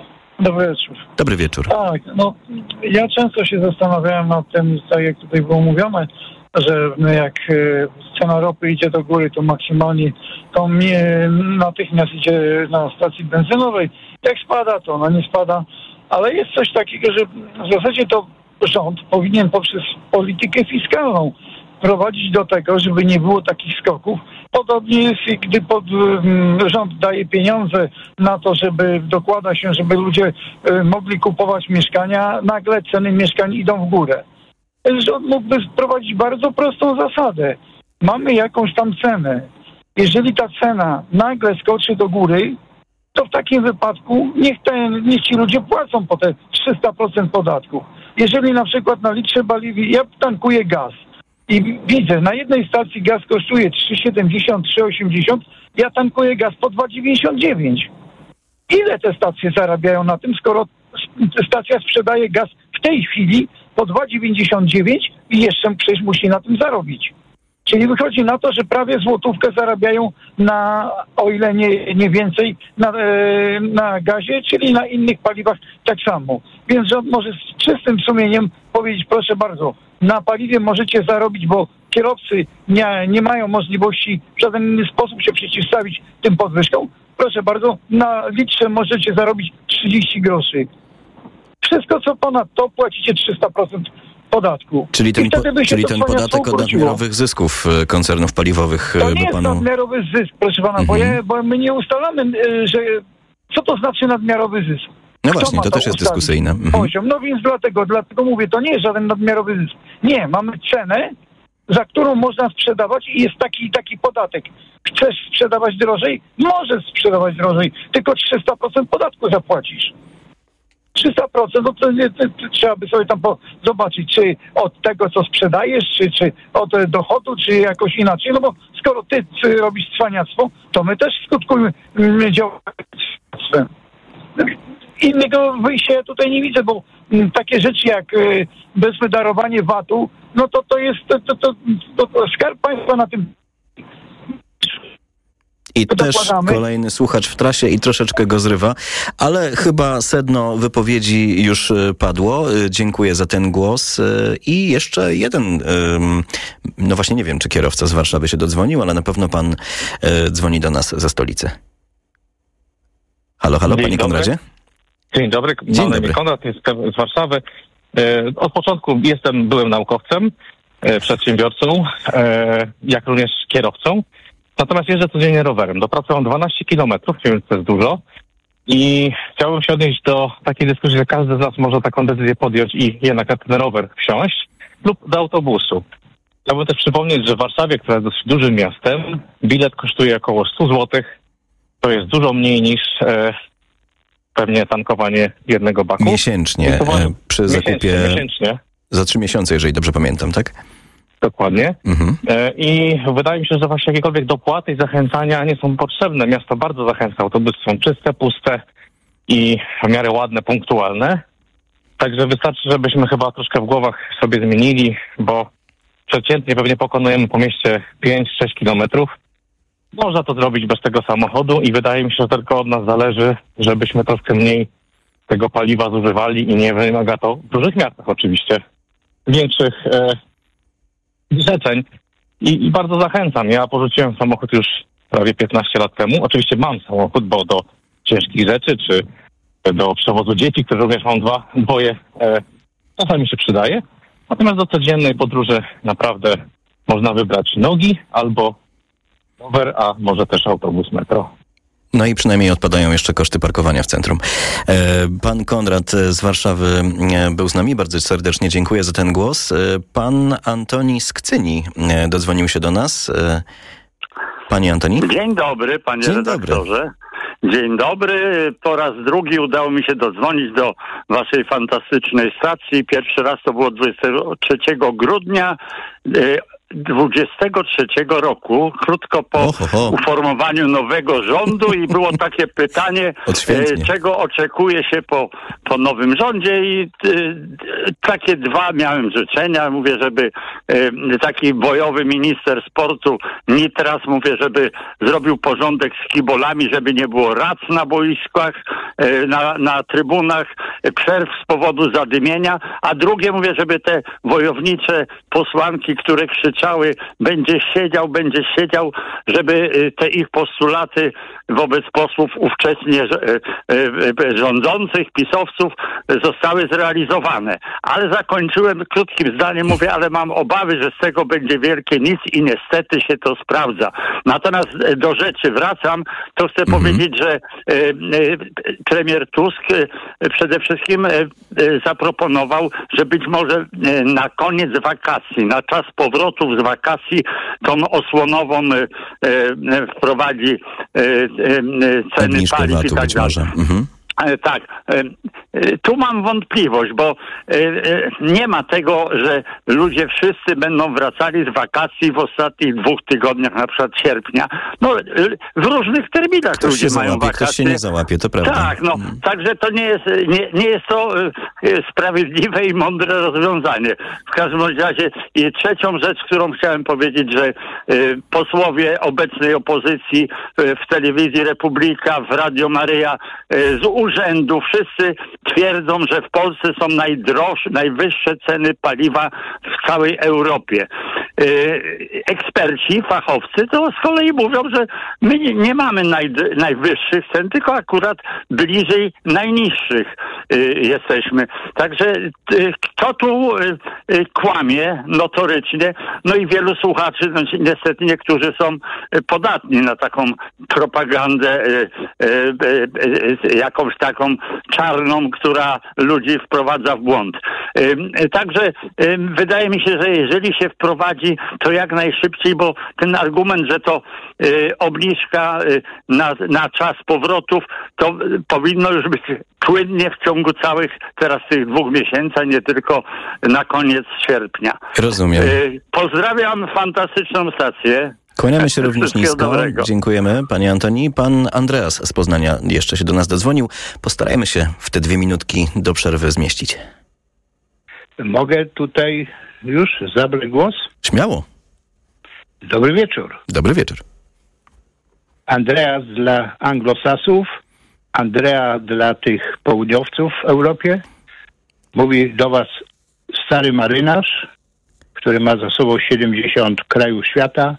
Speaker 12: Dobry wieczór.
Speaker 1: Dobry wieczór.
Speaker 12: Tak, no ja często się zastanawiałem nad tym, tak jak tutaj było mówione, że jak cena ropy idzie do góry, to maksymalnie to mnie natychmiast idzie na stacji benzynowej. Jak spada, to ona nie spada. Ale jest coś takiego, że w zasadzie to rząd powinien poprzez politykę fiskalną prowadzić do tego, żeby nie było takich skoków. Podobnie jest, gdy pod, rząd daje pieniądze na to, żeby dokłada się, żeby ludzie mogli kupować mieszkania, nagle ceny mieszkań idą w górę. Rząd mógłby wprowadzić bardzo prostą zasadę. Mamy jakąś tam cenę. Jeżeli ta cena nagle skoczy do góry, to w takim wypadku niech, ten, niech ci ludzie płacą po te trzysta procent podatków. Jeżeli na przykład na litrze paliwa, ja tankuję gaz i widzę, na jednej stacji gaz kosztuje trzy siedemdziesiąt, trzy osiemdziesiąt, ja tankuję gaz po dwa dziewięćdziesiąt dziewięć. Ile te stacje zarabiają na tym, skoro stacja sprzedaje gaz w tej chwili po dwa dziewięćdziesiąt dziewięć i jeszcze przecież musi na tym zarobić. Czyli wychodzi na to, że prawie złotówkę zarabiają na, o ile nie, nie więcej, na, e, na gazie, czyli na innych paliwach tak samo. Więc rząd może z czystym sumieniem powiedzieć, proszę bardzo, na paliwie możecie zarobić, bo kierowcy nie, nie mają możliwości w żaden inny sposób się przeciwstawić tym podwyżkom. Proszę bardzo, na litrze możecie zarobić trzydzieści groszy. Wszystko co ponad to płacicie trzysta procent podatku.
Speaker 1: Czyli ten, po, czyli ten podatek od nadmiarowych zysków koncernów paliwowych
Speaker 12: to nie
Speaker 1: by panu...
Speaker 12: jest nadmiarowy zysk, proszę pana, mhm. bo, ja, bo my nie ustalamy, że co to znaczy nadmiarowy zysk.
Speaker 1: No Kto właśnie, to, to też jest dyskusyjne. Mhm.
Speaker 12: Poziom. No więc dlatego, dlatego mówię, to nie jest żaden nadmiarowy zysk. Nie, mamy cenę, za którą można sprzedawać i jest taki taki podatek. Chcesz sprzedawać drożej? Możesz sprzedawać drożej, tylko trzysta procent podatku zapłacisz. trzysta procent, no to, to, to, to trzeba by sobie tam po, zobaczyć, czy od tego, co sprzedajesz, czy, czy od dochodu, czy jakoś inaczej, no bo skoro ty, ty robisz cwaniactwo, to my też skutkujemy działactwem. Innego wyjścia ja tutaj nie widzę, bo m, takie rzeczy jak y, bezwydarowanie vatu, no to to jest, to, to, to, to, to Skarb Państwa na tym...
Speaker 1: I też kolejny słuchacz w trasie i troszeczkę go zrywa, ale chyba sedno wypowiedzi już padło. Dziękuję za ten głos. I jeszcze jeden, no właśnie nie wiem, czy kierowca z Warszawy się dodzwonił, ale na pewno pan dzwoni do nas ze stolicy. Halo, halo,
Speaker 13: Dzień
Speaker 1: panie
Speaker 13: dobry.
Speaker 1: Konradzie?
Speaker 13: Dzień dobry,
Speaker 1: Dzień
Speaker 13: dobry. Konrad, jestem z Warszawy. Od początku jestem, byłem naukowcem, przedsiębiorcą, jak również kierowcą. Natomiast jeżdżę codziennie rowerem. Do pracy mam dwanaście kilometrów, więc to jest dużo. I chciałbym się odnieść do takiej dyskusji, że każdy z nas może taką decyzję podjąć i jednak na ten rower wsiąść lub do autobusu. Chciałbym też przypomnieć, że w Warszawie, która jest dosyć dużym miastem, bilet kosztuje około sto złotych. To jest dużo mniej niż e, pewnie tankowanie jednego baku.
Speaker 1: Miesięcznie,
Speaker 13: uważam,
Speaker 1: e, przy zakupie
Speaker 13: miesięcznie, miesięcznie.
Speaker 1: Za trzy miesiące, jeżeli dobrze pamiętam, tak?
Speaker 13: Dokładnie.
Speaker 1: Mhm.
Speaker 13: I wydaje mi się, że właśnie jakiekolwiek dopłaty i zachęcania nie są potrzebne. Miasto bardzo zachęca. Autobusy są czyste, puste i w miarę ładne, punktualne. Także wystarczy, żebyśmy chyba troszkę w głowach sobie zmienili, bo przeciętnie pewnie pokonujemy po mieście pięć sześć kilometrów. Można to zrobić bez tego samochodu i wydaje mi się, że tylko od nas zależy, żebyśmy troszkę mniej tego paliwa zużywali i nie wymaga to w dużych miastach oczywiście. W większych... E, zrzeczeń i, i bardzo zachęcam. Ja porzuciłem samochód już prawie piętnaście lat temu. Oczywiście mam samochód, bo do ciężkich rzeczy, czy do przewozu dzieci, które również mam dwa, dwoje, e, czasami się przydaje. Natomiast do codziennej podróży naprawdę można wybrać nogi albo rower, a może też autobus, metro.
Speaker 1: No i przynajmniej odpadają jeszcze koszty parkowania w centrum. Pan Konrad z Warszawy był z nami. Bardzo serdecznie dziękuję za ten głos. Pan Antoni z Kcyni dodzwonił się do nas. Panie Antoni?
Speaker 14: Dzień dobry, panie
Speaker 1: Dzień
Speaker 14: redaktorze.
Speaker 1: dobry.
Speaker 14: Dzień dobry. Po raz drugi udało mi się dodzwonić do waszej fantastycznej stacji. Pierwszy raz to było dwudziestego trzeciego grudnia dwudziestego trzeciego roku, krótko po
Speaker 1: oh, oh, oh.
Speaker 14: uformowaniu nowego rządu i było takie pytanie, e, czego oczekuje się po, po nowym rządzie i e, takie dwa miałem życzenia. Mówię, żeby e, taki bojowy minister sportu Nitras, mówię, żeby zrobił porządek z kibolami, żeby nie było rac na boiskach, e, na, na trybunach, e, przerw z powodu zadymienia, a drugie mówię, żeby te wojownicze posłanki, które krzyczały będzie siedział, będzie siedział, żeby te ich postulaty wobec posłów ówcześnie rządzących, pisowców zostały zrealizowane. Ale zakończyłem krótkim zdaniem, mówię, ale mam obawy, że z tego będzie wielkie nic i niestety się to sprawdza. Natomiast do rzeczy wracam, to chcę mhm. powiedzieć, że premier Tusk przede wszystkim zaproponował, że być może na koniec wakacji, na czas powrotu z wakacji, tą osłonową e, e, wprowadzi e, e, ceny paliw i tak dalej. Mhm. Tak, tu mam wątpliwość, bo nie ma tego, że ludzie wszyscy będą wracali z wakacji w ostatnich dwóch tygodniach, na przykład sierpnia. No, w różnych terminach
Speaker 1: ktoś
Speaker 14: ludzie
Speaker 1: się
Speaker 14: mają
Speaker 1: załapie,
Speaker 14: wakacje.
Speaker 1: Ktoś się nie załapie, to prawda.
Speaker 14: Tak, no, hmm. także to nie jest, nie, nie jest to sprawiedliwe i mądre rozwiązanie. W każdym razie i trzecią rzecz, którą chciałem powiedzieć, że posłowie obecnej opozycji w telewizji Republika, w Radio Maryja, z urzędu wszyscy twierdzą, że w Polsce są najdroższe, najwyższe ceny paliwa w całej Europie. Eksperci, fachowcy to z kolei mówią, że my nie, nie mamy naj, najwyższych cen, tylko akurat bliżej najniższych jesteśmy. Także kto tu kłamie notorycznie? No i wielu słuchaczy, no niestety niektórzy są podatni na taką propagandę, jakąś taką czarną, która ludzi wprowadza w błąd. Także wydaje mi się, że jeżeli się wprowadzi, to jak najszybciej, bo ten argument, że to obniżka na, na czas powrotów, to powinno już być płynnie w ciągu całych teraz tych dwóch miesięcy, nie tylko na koniec sierpnia.
Speaker 1: Rozumiem.
Speaker 14: Pozdrawiam fantastyczną stację.
Speaker 1: Kłaniamy się również nisko. Dobrego. Dziękujemy, panie Antoni. Pan Andreas z Poznania jeszcze się do nas dodzwonił. Postarajmy się w te dwie minutki do przerwy zmieścić.
Speaker 15: Mogę tutaj już zabrać głos?
Speaker 1: Śmiało.
Speaker 15: Dobry wieczór.
Speaker 1: Dobry wieczór.
Speaker 15: Andreas dla anglosasów, Andrea dla tych południowców w Europie. Mówi do was stary marynarz, który ma za sobą siedemdziesiąt krajów świata.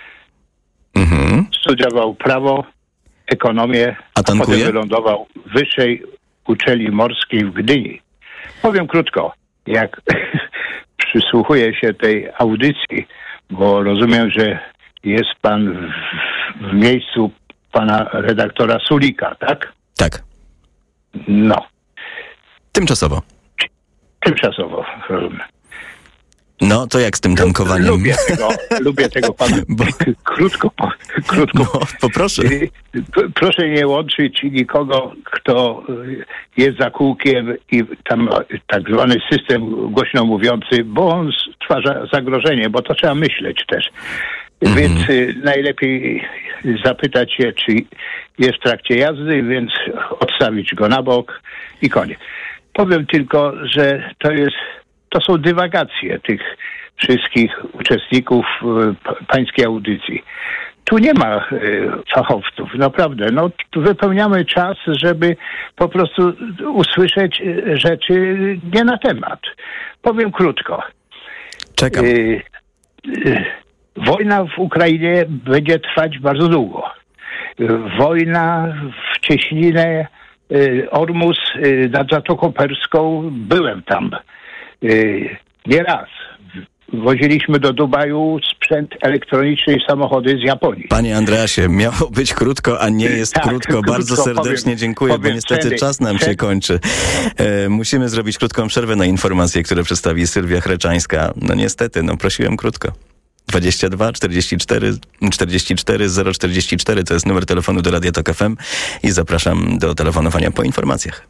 Speaker 15: Mhm. Studiował prawo, ekonomię,
Speaker 1: a, a potem
Speaker 15: wylądował w wyższej uczelni morskiej w Gdyni. Powiem krótko, jak przysłuchuję się tej audycji, bo rozumiem, że jest pan w, w miejscu pana redaktora Sulika, tak?
Speaker 1: Tak.
Speaker 15: No.
Speaker 1: Tymczasowo.
Speaker 15: Tymczasowo, rozumiem.
Speaker 1: No, to jak z tym tankowaniem?
Speaker 15: Lubię tego, lubię tego pana. Bo... Krótko, po, krótko.
Speaker 1: No, poproszę.
Speaker 15: Proszę nie łączyć nikogo, kto jest za kółkiem i tam tak zwany system głośno mówiący, bo on stwarza zagrożenie, bo to trzeba myśleć też. Mm-hmm. Więc najlepiej zapytać się, czy jest w trakcie jazdy, więc odstawić go na bok i koniec. Powiem tylko, że to jest To są dywagacje tych wszystkich uczestników y, pańskiej audycji. Tu nie ma y, fachowców, naprawdę. No, tu wypełniamy czas, żeby po prostu usłyszeć rzeczy nie na temat. Powiem krótko.
Speaker 1: Czekam. Y,
Speaker 15: wojna w Ukrainie będzie trwać bardzo długo. Wojna w cieśninę Ormus nad Zatoką Perską, byłem tam nie raz. Woziliśmy do Dubaju sprzęt elektroniczny i samochody z Japonii.
Speaker 1: Panie Andreasie, miało być krótko, a nie jest
Speaker 15: tak,
Speaker 1: krótko.
Speaker 15: krótko.
Speaker 1: Bardzo serdecznie
Speaker 15: powiem,
Speaker 1: dziękuję,
Speaker 15: powiem
Speaker 1: bo niestety
Speaker 15: ceny,
Speaker 1: czas nam
Speaker 15: ceny.
Speaker 1: się kończy. E, musimy zrobić krótką przerwę na informacje, które przedstawi Sylwia Chreczańska. No niestety, no prosiłem krótko. dwadzieścia dwa czterdzieści cztery czterdzieści cztery zero czterdzieści cztery to jest numer telefonu do Radia Tok F M i zapraszam do telefonowania po informacjach.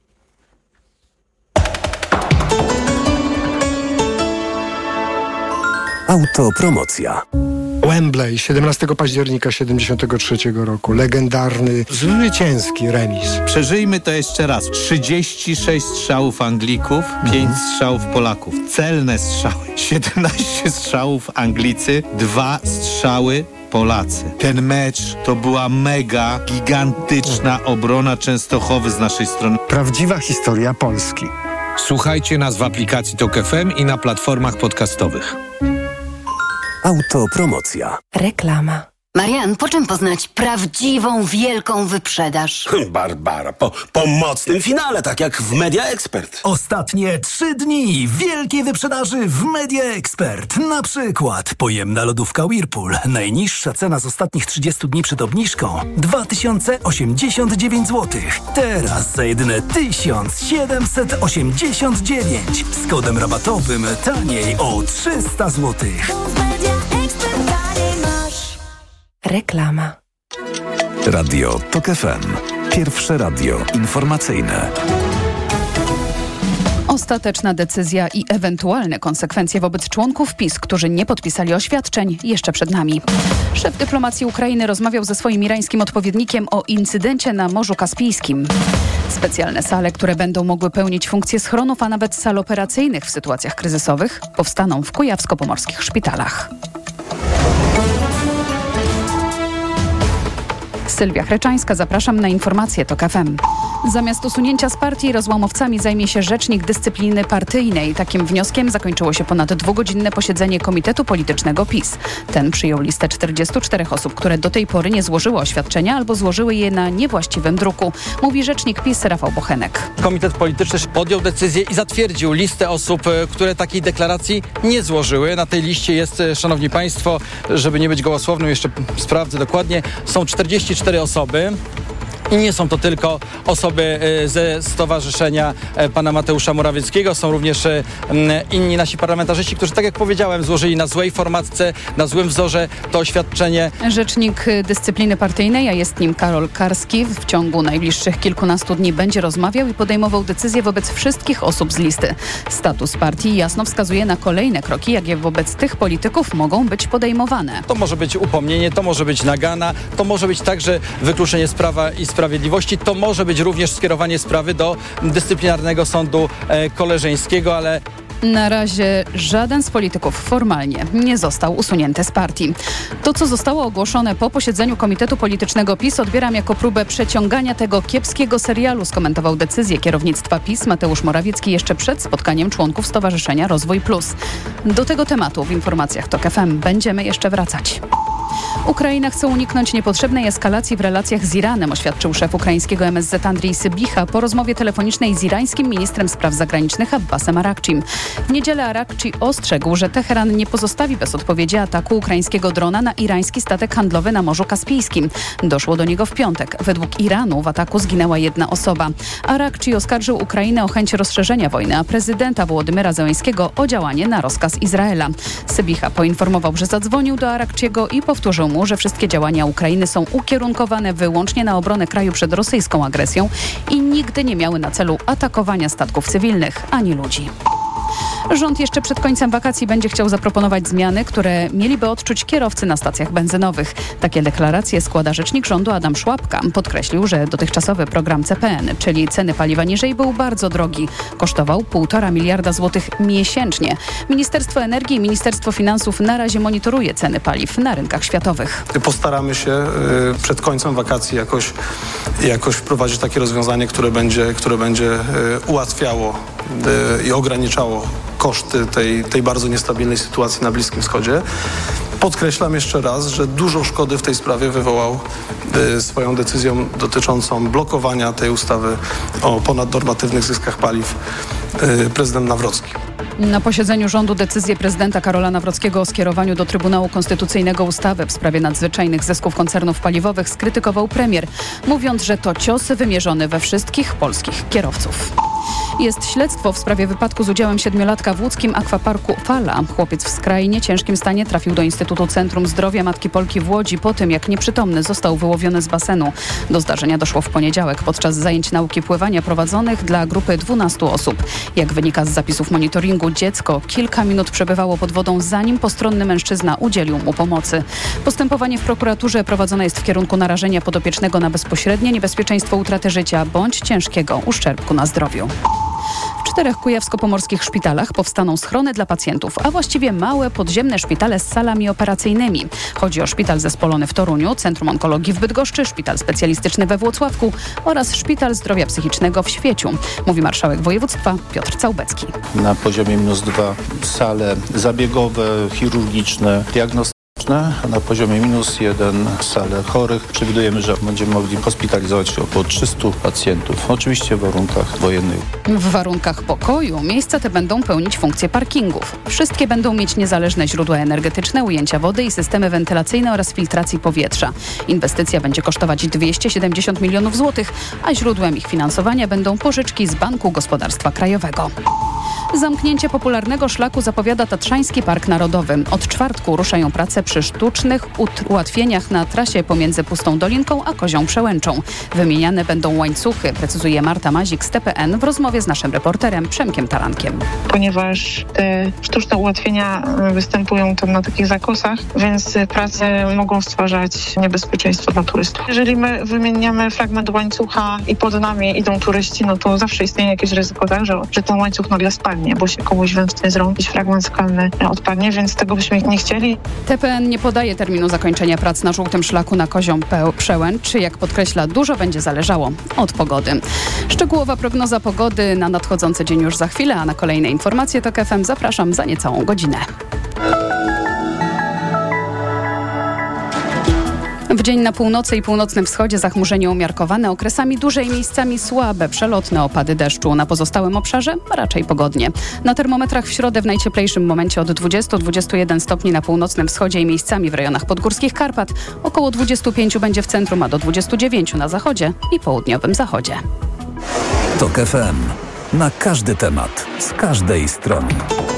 Speaker 5: Autopromocja.
Speaker 16: Wembley, siedemnastego października siedemdziesiątego trzeciego roku. Legendarny, zwycięski remis.
Speaker 17: Przeżyjmy to jeszcze raz. trzydzieści sześć strzałów Anglików, pięć strzałów Polaków. Celne strzały. siedemnaście strzałów Anglicy, dwa strzały Polacy. Ten mecz to była mega, gigantyczna obrona Częstochowy z naszej strony.
Speaker 16: Prawdziwa historia Polski.
Speaker 18: Słuchajcie nas w aplikacji Tok F M i na platformach podcastowych.
Speaker 5: Autopromocja.
Speaker 3: Reklama. Marian, po czym poznać prawdziwą, wielką wyprzedaż?
Speaker 4: Barbara, po, po mocnym finale, tak jak w Media Expert.
Speaker 5: Ostatnie trzy dni wielkiej wyprzedaży w Media Expert. Na przykład pojemna lodówka Whirlpool. Najniższa cena z ostatnich trzydziestu dni przed obniżką dwa tysiące osiemdziesiąt dziewięć złotych. Teraz za jedyne tysiąc siedemset osiemdziesiąt dziewięć. Z kodem rabatowym taniej o trzysta złotych.
Speaker 3: Reklama.
Speaker 5: Radio Tok F M. Pierwsze radio informacyjne.
Speaker 19: Ostateczna decyzja i ewentualne konsekwencje wobec członków PiS, którzy nie podpisali oświadczeń, jeszcze przed nami. Szef dyplomacji Ukrainy rozmawiał ze swoim irańskim odpowiednikiem o incydencie na Morzu Kaspijskim. Specjalne sale, które będą mogły pełnić funkcję schronów, a nawet sal operacyjnych w sytuacjach kryzysowych, powstaną w kujawsko-pomorskich szpitalach. Sylwia Chreczańska, zapraszam na informacje Tok F M. Zamiast usunięcia z partii rozłamowcami zajmie się rzecznik dyscypliny partyjnej. Takim wnioskiem zakończyło się ponad dwugodzinne posiedzenie Komitetu Politycznego PiS. Ten przyjął listę czterdziestu czterech osób, które do tej pory nie złożyły oświadczenia albo złożyły je na niewłaściwym druku. Mówi rzecznik PiS Rafał Bochenek.
Speaker 20: Komitet Polityczny podjął decyzję i zatwierdził listę osób, które takiej deklaracji nie złożyły. Na tej liście jest, szanowni państwo, żeby nie być gołosłownym, jeszcze sprawdzę dokładnie, są czterdzieści cztery osoby. I nie są to tylko osoby ze stowarzyszenia pana Mateusza Morawieckiego, są również inni nasi parlamentarzyści, którzy, tak jak powiedziałem, złożyli na złej formatce, na złym wzorze to oświadczenie.
Speaker 19: Rzecznik dyscypliny partyjnej, a jest nim Karol Karski, w ciągu najbliższych kilkunastu dni będzie rozmawiał i podejmował decyzje wobec wszystkich osób z listy. Status partii jasno wskazuje na kolejne kroki, jakie wobec tych polityków mogą być podejmowane.
Speaker 20: To może być upomnienie, to może być nagana, to może być także wykluczenie z Prawa i Sprawiedliwości, to może być również skierowanie sprawy do dyscyplinarnego sądu e, koleżeńskiego, ale
Speaker 19: na razie żaden z polityków formalnie nie został usunięty z partii. To, co zostało ogłoszone po posiedzeniu Komitetu Politycznego PiS, odbieram jako próbę przeciągania tego kiepskiego serialu, skomentował decyzję kierownictwa PiS Mateusz Morawiecki jeszcze przed spotkaniem członków Stowarzyszenia Rozwój Plus. Do tego tematu w informacjach Tok F M będziemy jeszcze wracać. Ukraina chce uniknąć niepotrzebnej eskalacji w relacjach z Iranem, oświadczył szef ukraińskiego M S Z Andrii Sybicha po rozmowie telefonicznej z irańskim ministrem spraw zagranicznych Abbasem Arakczim. W niedzielę Arakci ostrzegł, że Teheran nie pozostawi bez odpowiedzi ataku ukraińskiego drona na irański statek handlowy na Morzu Kaspijskim. Doszło do niego w piątek. Według Iranu w ataku zginęła jedna osoba. Arakci oskarżył Ukrainę o chęć rozszerzenia wojny, a prezydenta Wołodymyra Zełenskiego o działanie na rozkaz Izraela. Sybicha poinformował, że zadzwonił do Arakciego i powtórzył mu, że wszystkie działania Ukrainy są ukierunkowane wyłącznie na obronę kraju przed rosyjską agresją i nigdy nie miały na celu atakowania statków cywilnych ani ludzi. Rząd jeszcze przed końcem wakacji będzie chciał zaproponować zmiany, które mieliby odczuć kierowcy na stacjach benzynowych. Takie deklaracje składa rzecznik rządu Adam Szłapka. Podkreślił, że dotychczasowy program C P N, czyli ceny paliwa niżej, był bardzo drogi. Kosztował półtora miliarda złotych miesięcznie. Ministerstwo Energii i Ministerstwo Finansów na razie monitoruje ceny paliw na rynkach światowych.
Speaker 21: Postaramy się y, przed końcem wakacji jakoś, jakoś wprowadzić takie rozwiązanie, które będzie, które będzie y, ułatwiało y, i ograniczało koszty tej, tej bardzo niestabilnej sytuacji na Bliskim Wschodzie. Podkreślam jeszcze raz, że dużo szkody w tej sprawie wywołał y, swoją decyzją dotyczącą blokowania tej ustawy o ponadnormatywnych zyskach paliw y, prezydent Nawrocki.
Speaker 19: Na posiedzeniu rządu decyzję prezydenta Karola Nawrockiego o skierowaniu do Trybunału Konstytucyjnego ustawy w sprawie nadzwyczajnych zysków koncernów paliwowych skrytykował premier, mówiąc, że to cios wymierzony we wszystkich polskich kierowców. Jest śledztwo w sprawie wypadku z udziałem siedmiolatka w łódzkim akwaparku Fala. Chłopiec w skrajnie ciężkim stanie trafił do Instytutu Centrum Zdrowia Matki Polki w Łodzi po tym, jak nieprzytomny został wyłowiony z basenu. Do zdarzenia doszło w poniedziałek podczas zajęć nauki pływania prowadzonych dla grupy dwunastu osób. Jak wynika z zapisów monitoringu, dziecko kilka minut przebywało pod wodą, zanim postronny mężczyzna udzielił mu pomocy. Postępowanie w prokuraturze prowadzone jest w kierunku narażenia podopiecznego na bezpośrednie niebezpieczeństwo utraty życia bądź ciężkiego uszczerbku na zdrowiu. W czterech kujawsko-pomorskich szpitalach powstaną schrony dla pacjentów, a właściwie małe podziemne szpitale z salami operacyjnymi. Chodzi o szpital zespolony w Toruniu, Centrum Onkologii w Bydgoszczy, szpital specjalistyczny we Włocławku oraz szpital zdrowia psychicznego w Świeciu, mówi marszałek województwa Piotr Całbecki.
Speaker 2: Na poziomie minus dwa sale zabiegowe, chirurgiczne, diagnostyczne. A na poziomie minus jeden sale chorych. Przewidujemy, że będziemy mogli hospitalizować około trzystu pacjentów, oczywiście w warunkach wojennych.
Speaker 19: W warunkach pokoju miejsca te będą pełnić funkcję parkingów. Wszystkie będą mieć niezależne źródła energetyczne, ujęcia wody i systemy wentylacyjne oraz filtracji powietrza. Inwestycja będzie kosztować dwieście siedemdziesiąt milionów złotych, a źródłem ich finansowania będą pożyczki z Banku Gospodarstwa Krajowego. Zamknięcie popularnego szlaku zapowiada Tatrzański Park Narodowy. Od czwartku ruszają prace przy sztucznych ułatwieniach na trasie pomiędzy Pustą Dolinką a Kozią Przełęczą. Wymieniane będą łańcuchy, precyzuje Marta Mazik z T P N w rozmowie z naszym reporterem Przemkiem Tarankiem.
Speaker 22: Ponieważ te sztuczne ułatwienia występują tam na takich zakosach, więc prace mogą stwarzać niebezpieczeństwo dla turystów. Jeżeli my wymieniamy fragment łańcucha i pod nami idą turyści, no to zawsze istnieje jakieś ryzyko, tak, że, że ten łańcuch nagle spadnie, bo się komuś wymknie z rąk, jakiś fragment skalny odpadnie, więc tego byśmy nie chcieli.
Speaker 19: T P N nie podaje terminu zakończenia prac na żółtym szlaku na Kozią Przełęcz. Jak podkreśla, dużo będzie zależało od pogody. Szczegółowa prognoza pogody na nadchodzący dzień już za chwilę, a na kolejne informacje TOK F M zapraszam za niecałą godzinę. W dzień na północy i północnym wschodzie zachmurzenie umiarkowane, okresami duże i miejscami słabe, przelotne opady deszczu. Na pozostałym obszarze raczej pogodnie. Na termometrach w środę w najcieplejszym momencie od dwudziestu do dwudziestu jeden stopni na północnym wschodzie i miejscami w rejonach podgórskich Karpat. Około dwudziestu pięciu będzie w centrum, a do dwudziestu dziewięciu na zachodzie i południowym zachodzie.
Speaker 5: TOK F M. Na każdy temat, z każdej strony.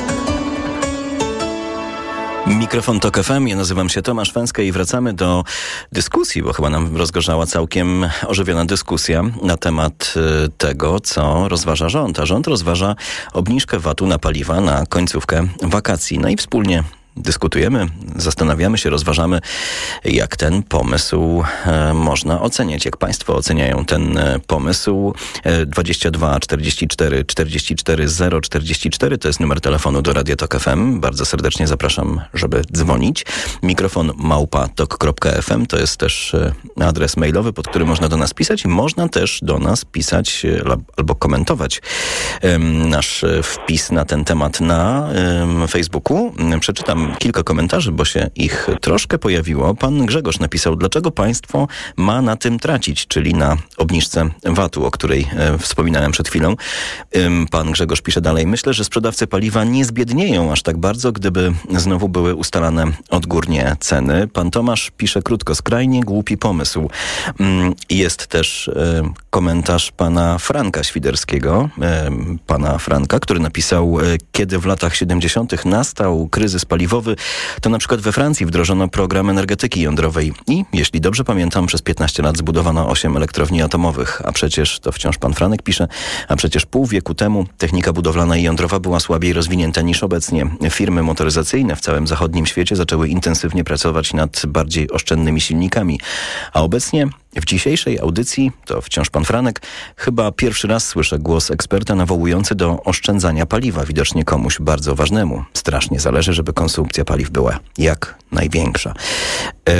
Speaker 1: Mikrofon TOK F M, ja nazywam się Tomasz Węska i wracamy do dyskusji, bo chyba nam rozgorzała całkiem ożywiona dyskusja na temat tego, co rozważa rząd. A rząd rozważa obniżkę V A T-u na paliwa na końcówkę wakacji. No i wspólnie dyskutujemy, zastanawiamy się, rozważamy, jak ten pomysł e, można oceniać. Jak państwo oceniają ten e, pomysł? E, dwadzieścia dwa czterdzieści cztery czterdzieści cztery zero czterdzieści cztery to jest numer telefonu do Radia TOK F M. Bardzo serdecznie zapraszam, żeby dzwonić. Mikrofon małpa tok kropka f m to jest też e, adres mailowy, pod który można do nas pisać i można też do nas pisać e, albo komentować e, nasz wpis na ten temat na e, Facebooku. Przeczytam kilka komentarzy, bo się ich troszkę pojawiło. Pan Grzegorz napisał, dlaczego państwo ma na tym tracić, czyli na obniżce V A T-u, o której e, wspominałem przed chwilą. Ym, pan Grzegorz pisze dalej, myślę, że sprzedawcy paliwa nie zbiednieją aż tak bardzo, gdyby znowu były ustalane odgórnie ceny. Pan Tomasz pisze krótko, skrajnie głupi pomysł. Ym, jest też e, komentarz pana Franka Świderskiego, e, pana Franka, który napisał, e, kiedy w latach siedemdziesiątych nastał kryzys paliwowy, to na przykład we Francji wdrożono program energetyki jądrowej i, jeśli dobrze pamiętam, przez piętnaście lat zbudowano osiem elektrowni atomowych. A przecież, to wciąż pan Franek pisze, a przecież pół wieku temu technika budowlana i jądrowa była słabiej rozwinięta niż obecnie. Firmy motoryzacyjne w całym zachodnim świecie zaczęły intensywnie pracować nad bardziej oszczędnymi silnikami. A obecnie w dzisiejszej audycji, to wciąż pan Franek, chyba pierwszy raz słyszę głos eksperta nawołujący do oszczędzania paliwa, widocznie komuś bardzo ważnemu. Strasznie zależy, żeby konsumpcja paliw była jak największa. E,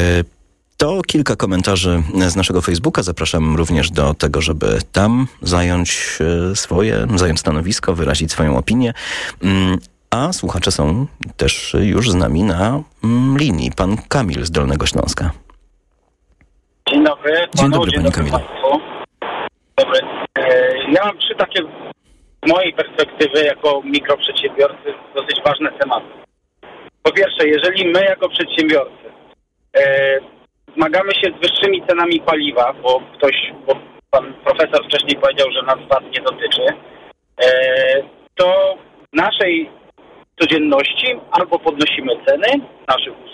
Speaker 1: To kilka komentarzy z naszego Facebooka. Zapraszam również do tego, żeby tam zająć swoje, zająć stanowisko, wyrazić swoją opinię. A słuchacze są też już z nami na mm, linii. Pan Kamil z Dolnego Śląska.
Speaker 6: Dzień dobry.
Speaker 1: Dzień dobry, panie Kamilu.
Speaker 6: Dobry. Ja mam trzy takie z mojej perspektywy jako mikroprzedsiębiorcy dosyć ważne tematy. Po pierwsze, jeżeli my jako przedsiębiorcy e, zmagamy się z wyższymi cenami paliwa, bo ktoś, bo pan profesor wcześniej powiedział, że nas V A T nie dotyczy, e, to w naszej codzienności albo podnosimy ceny naszych usług,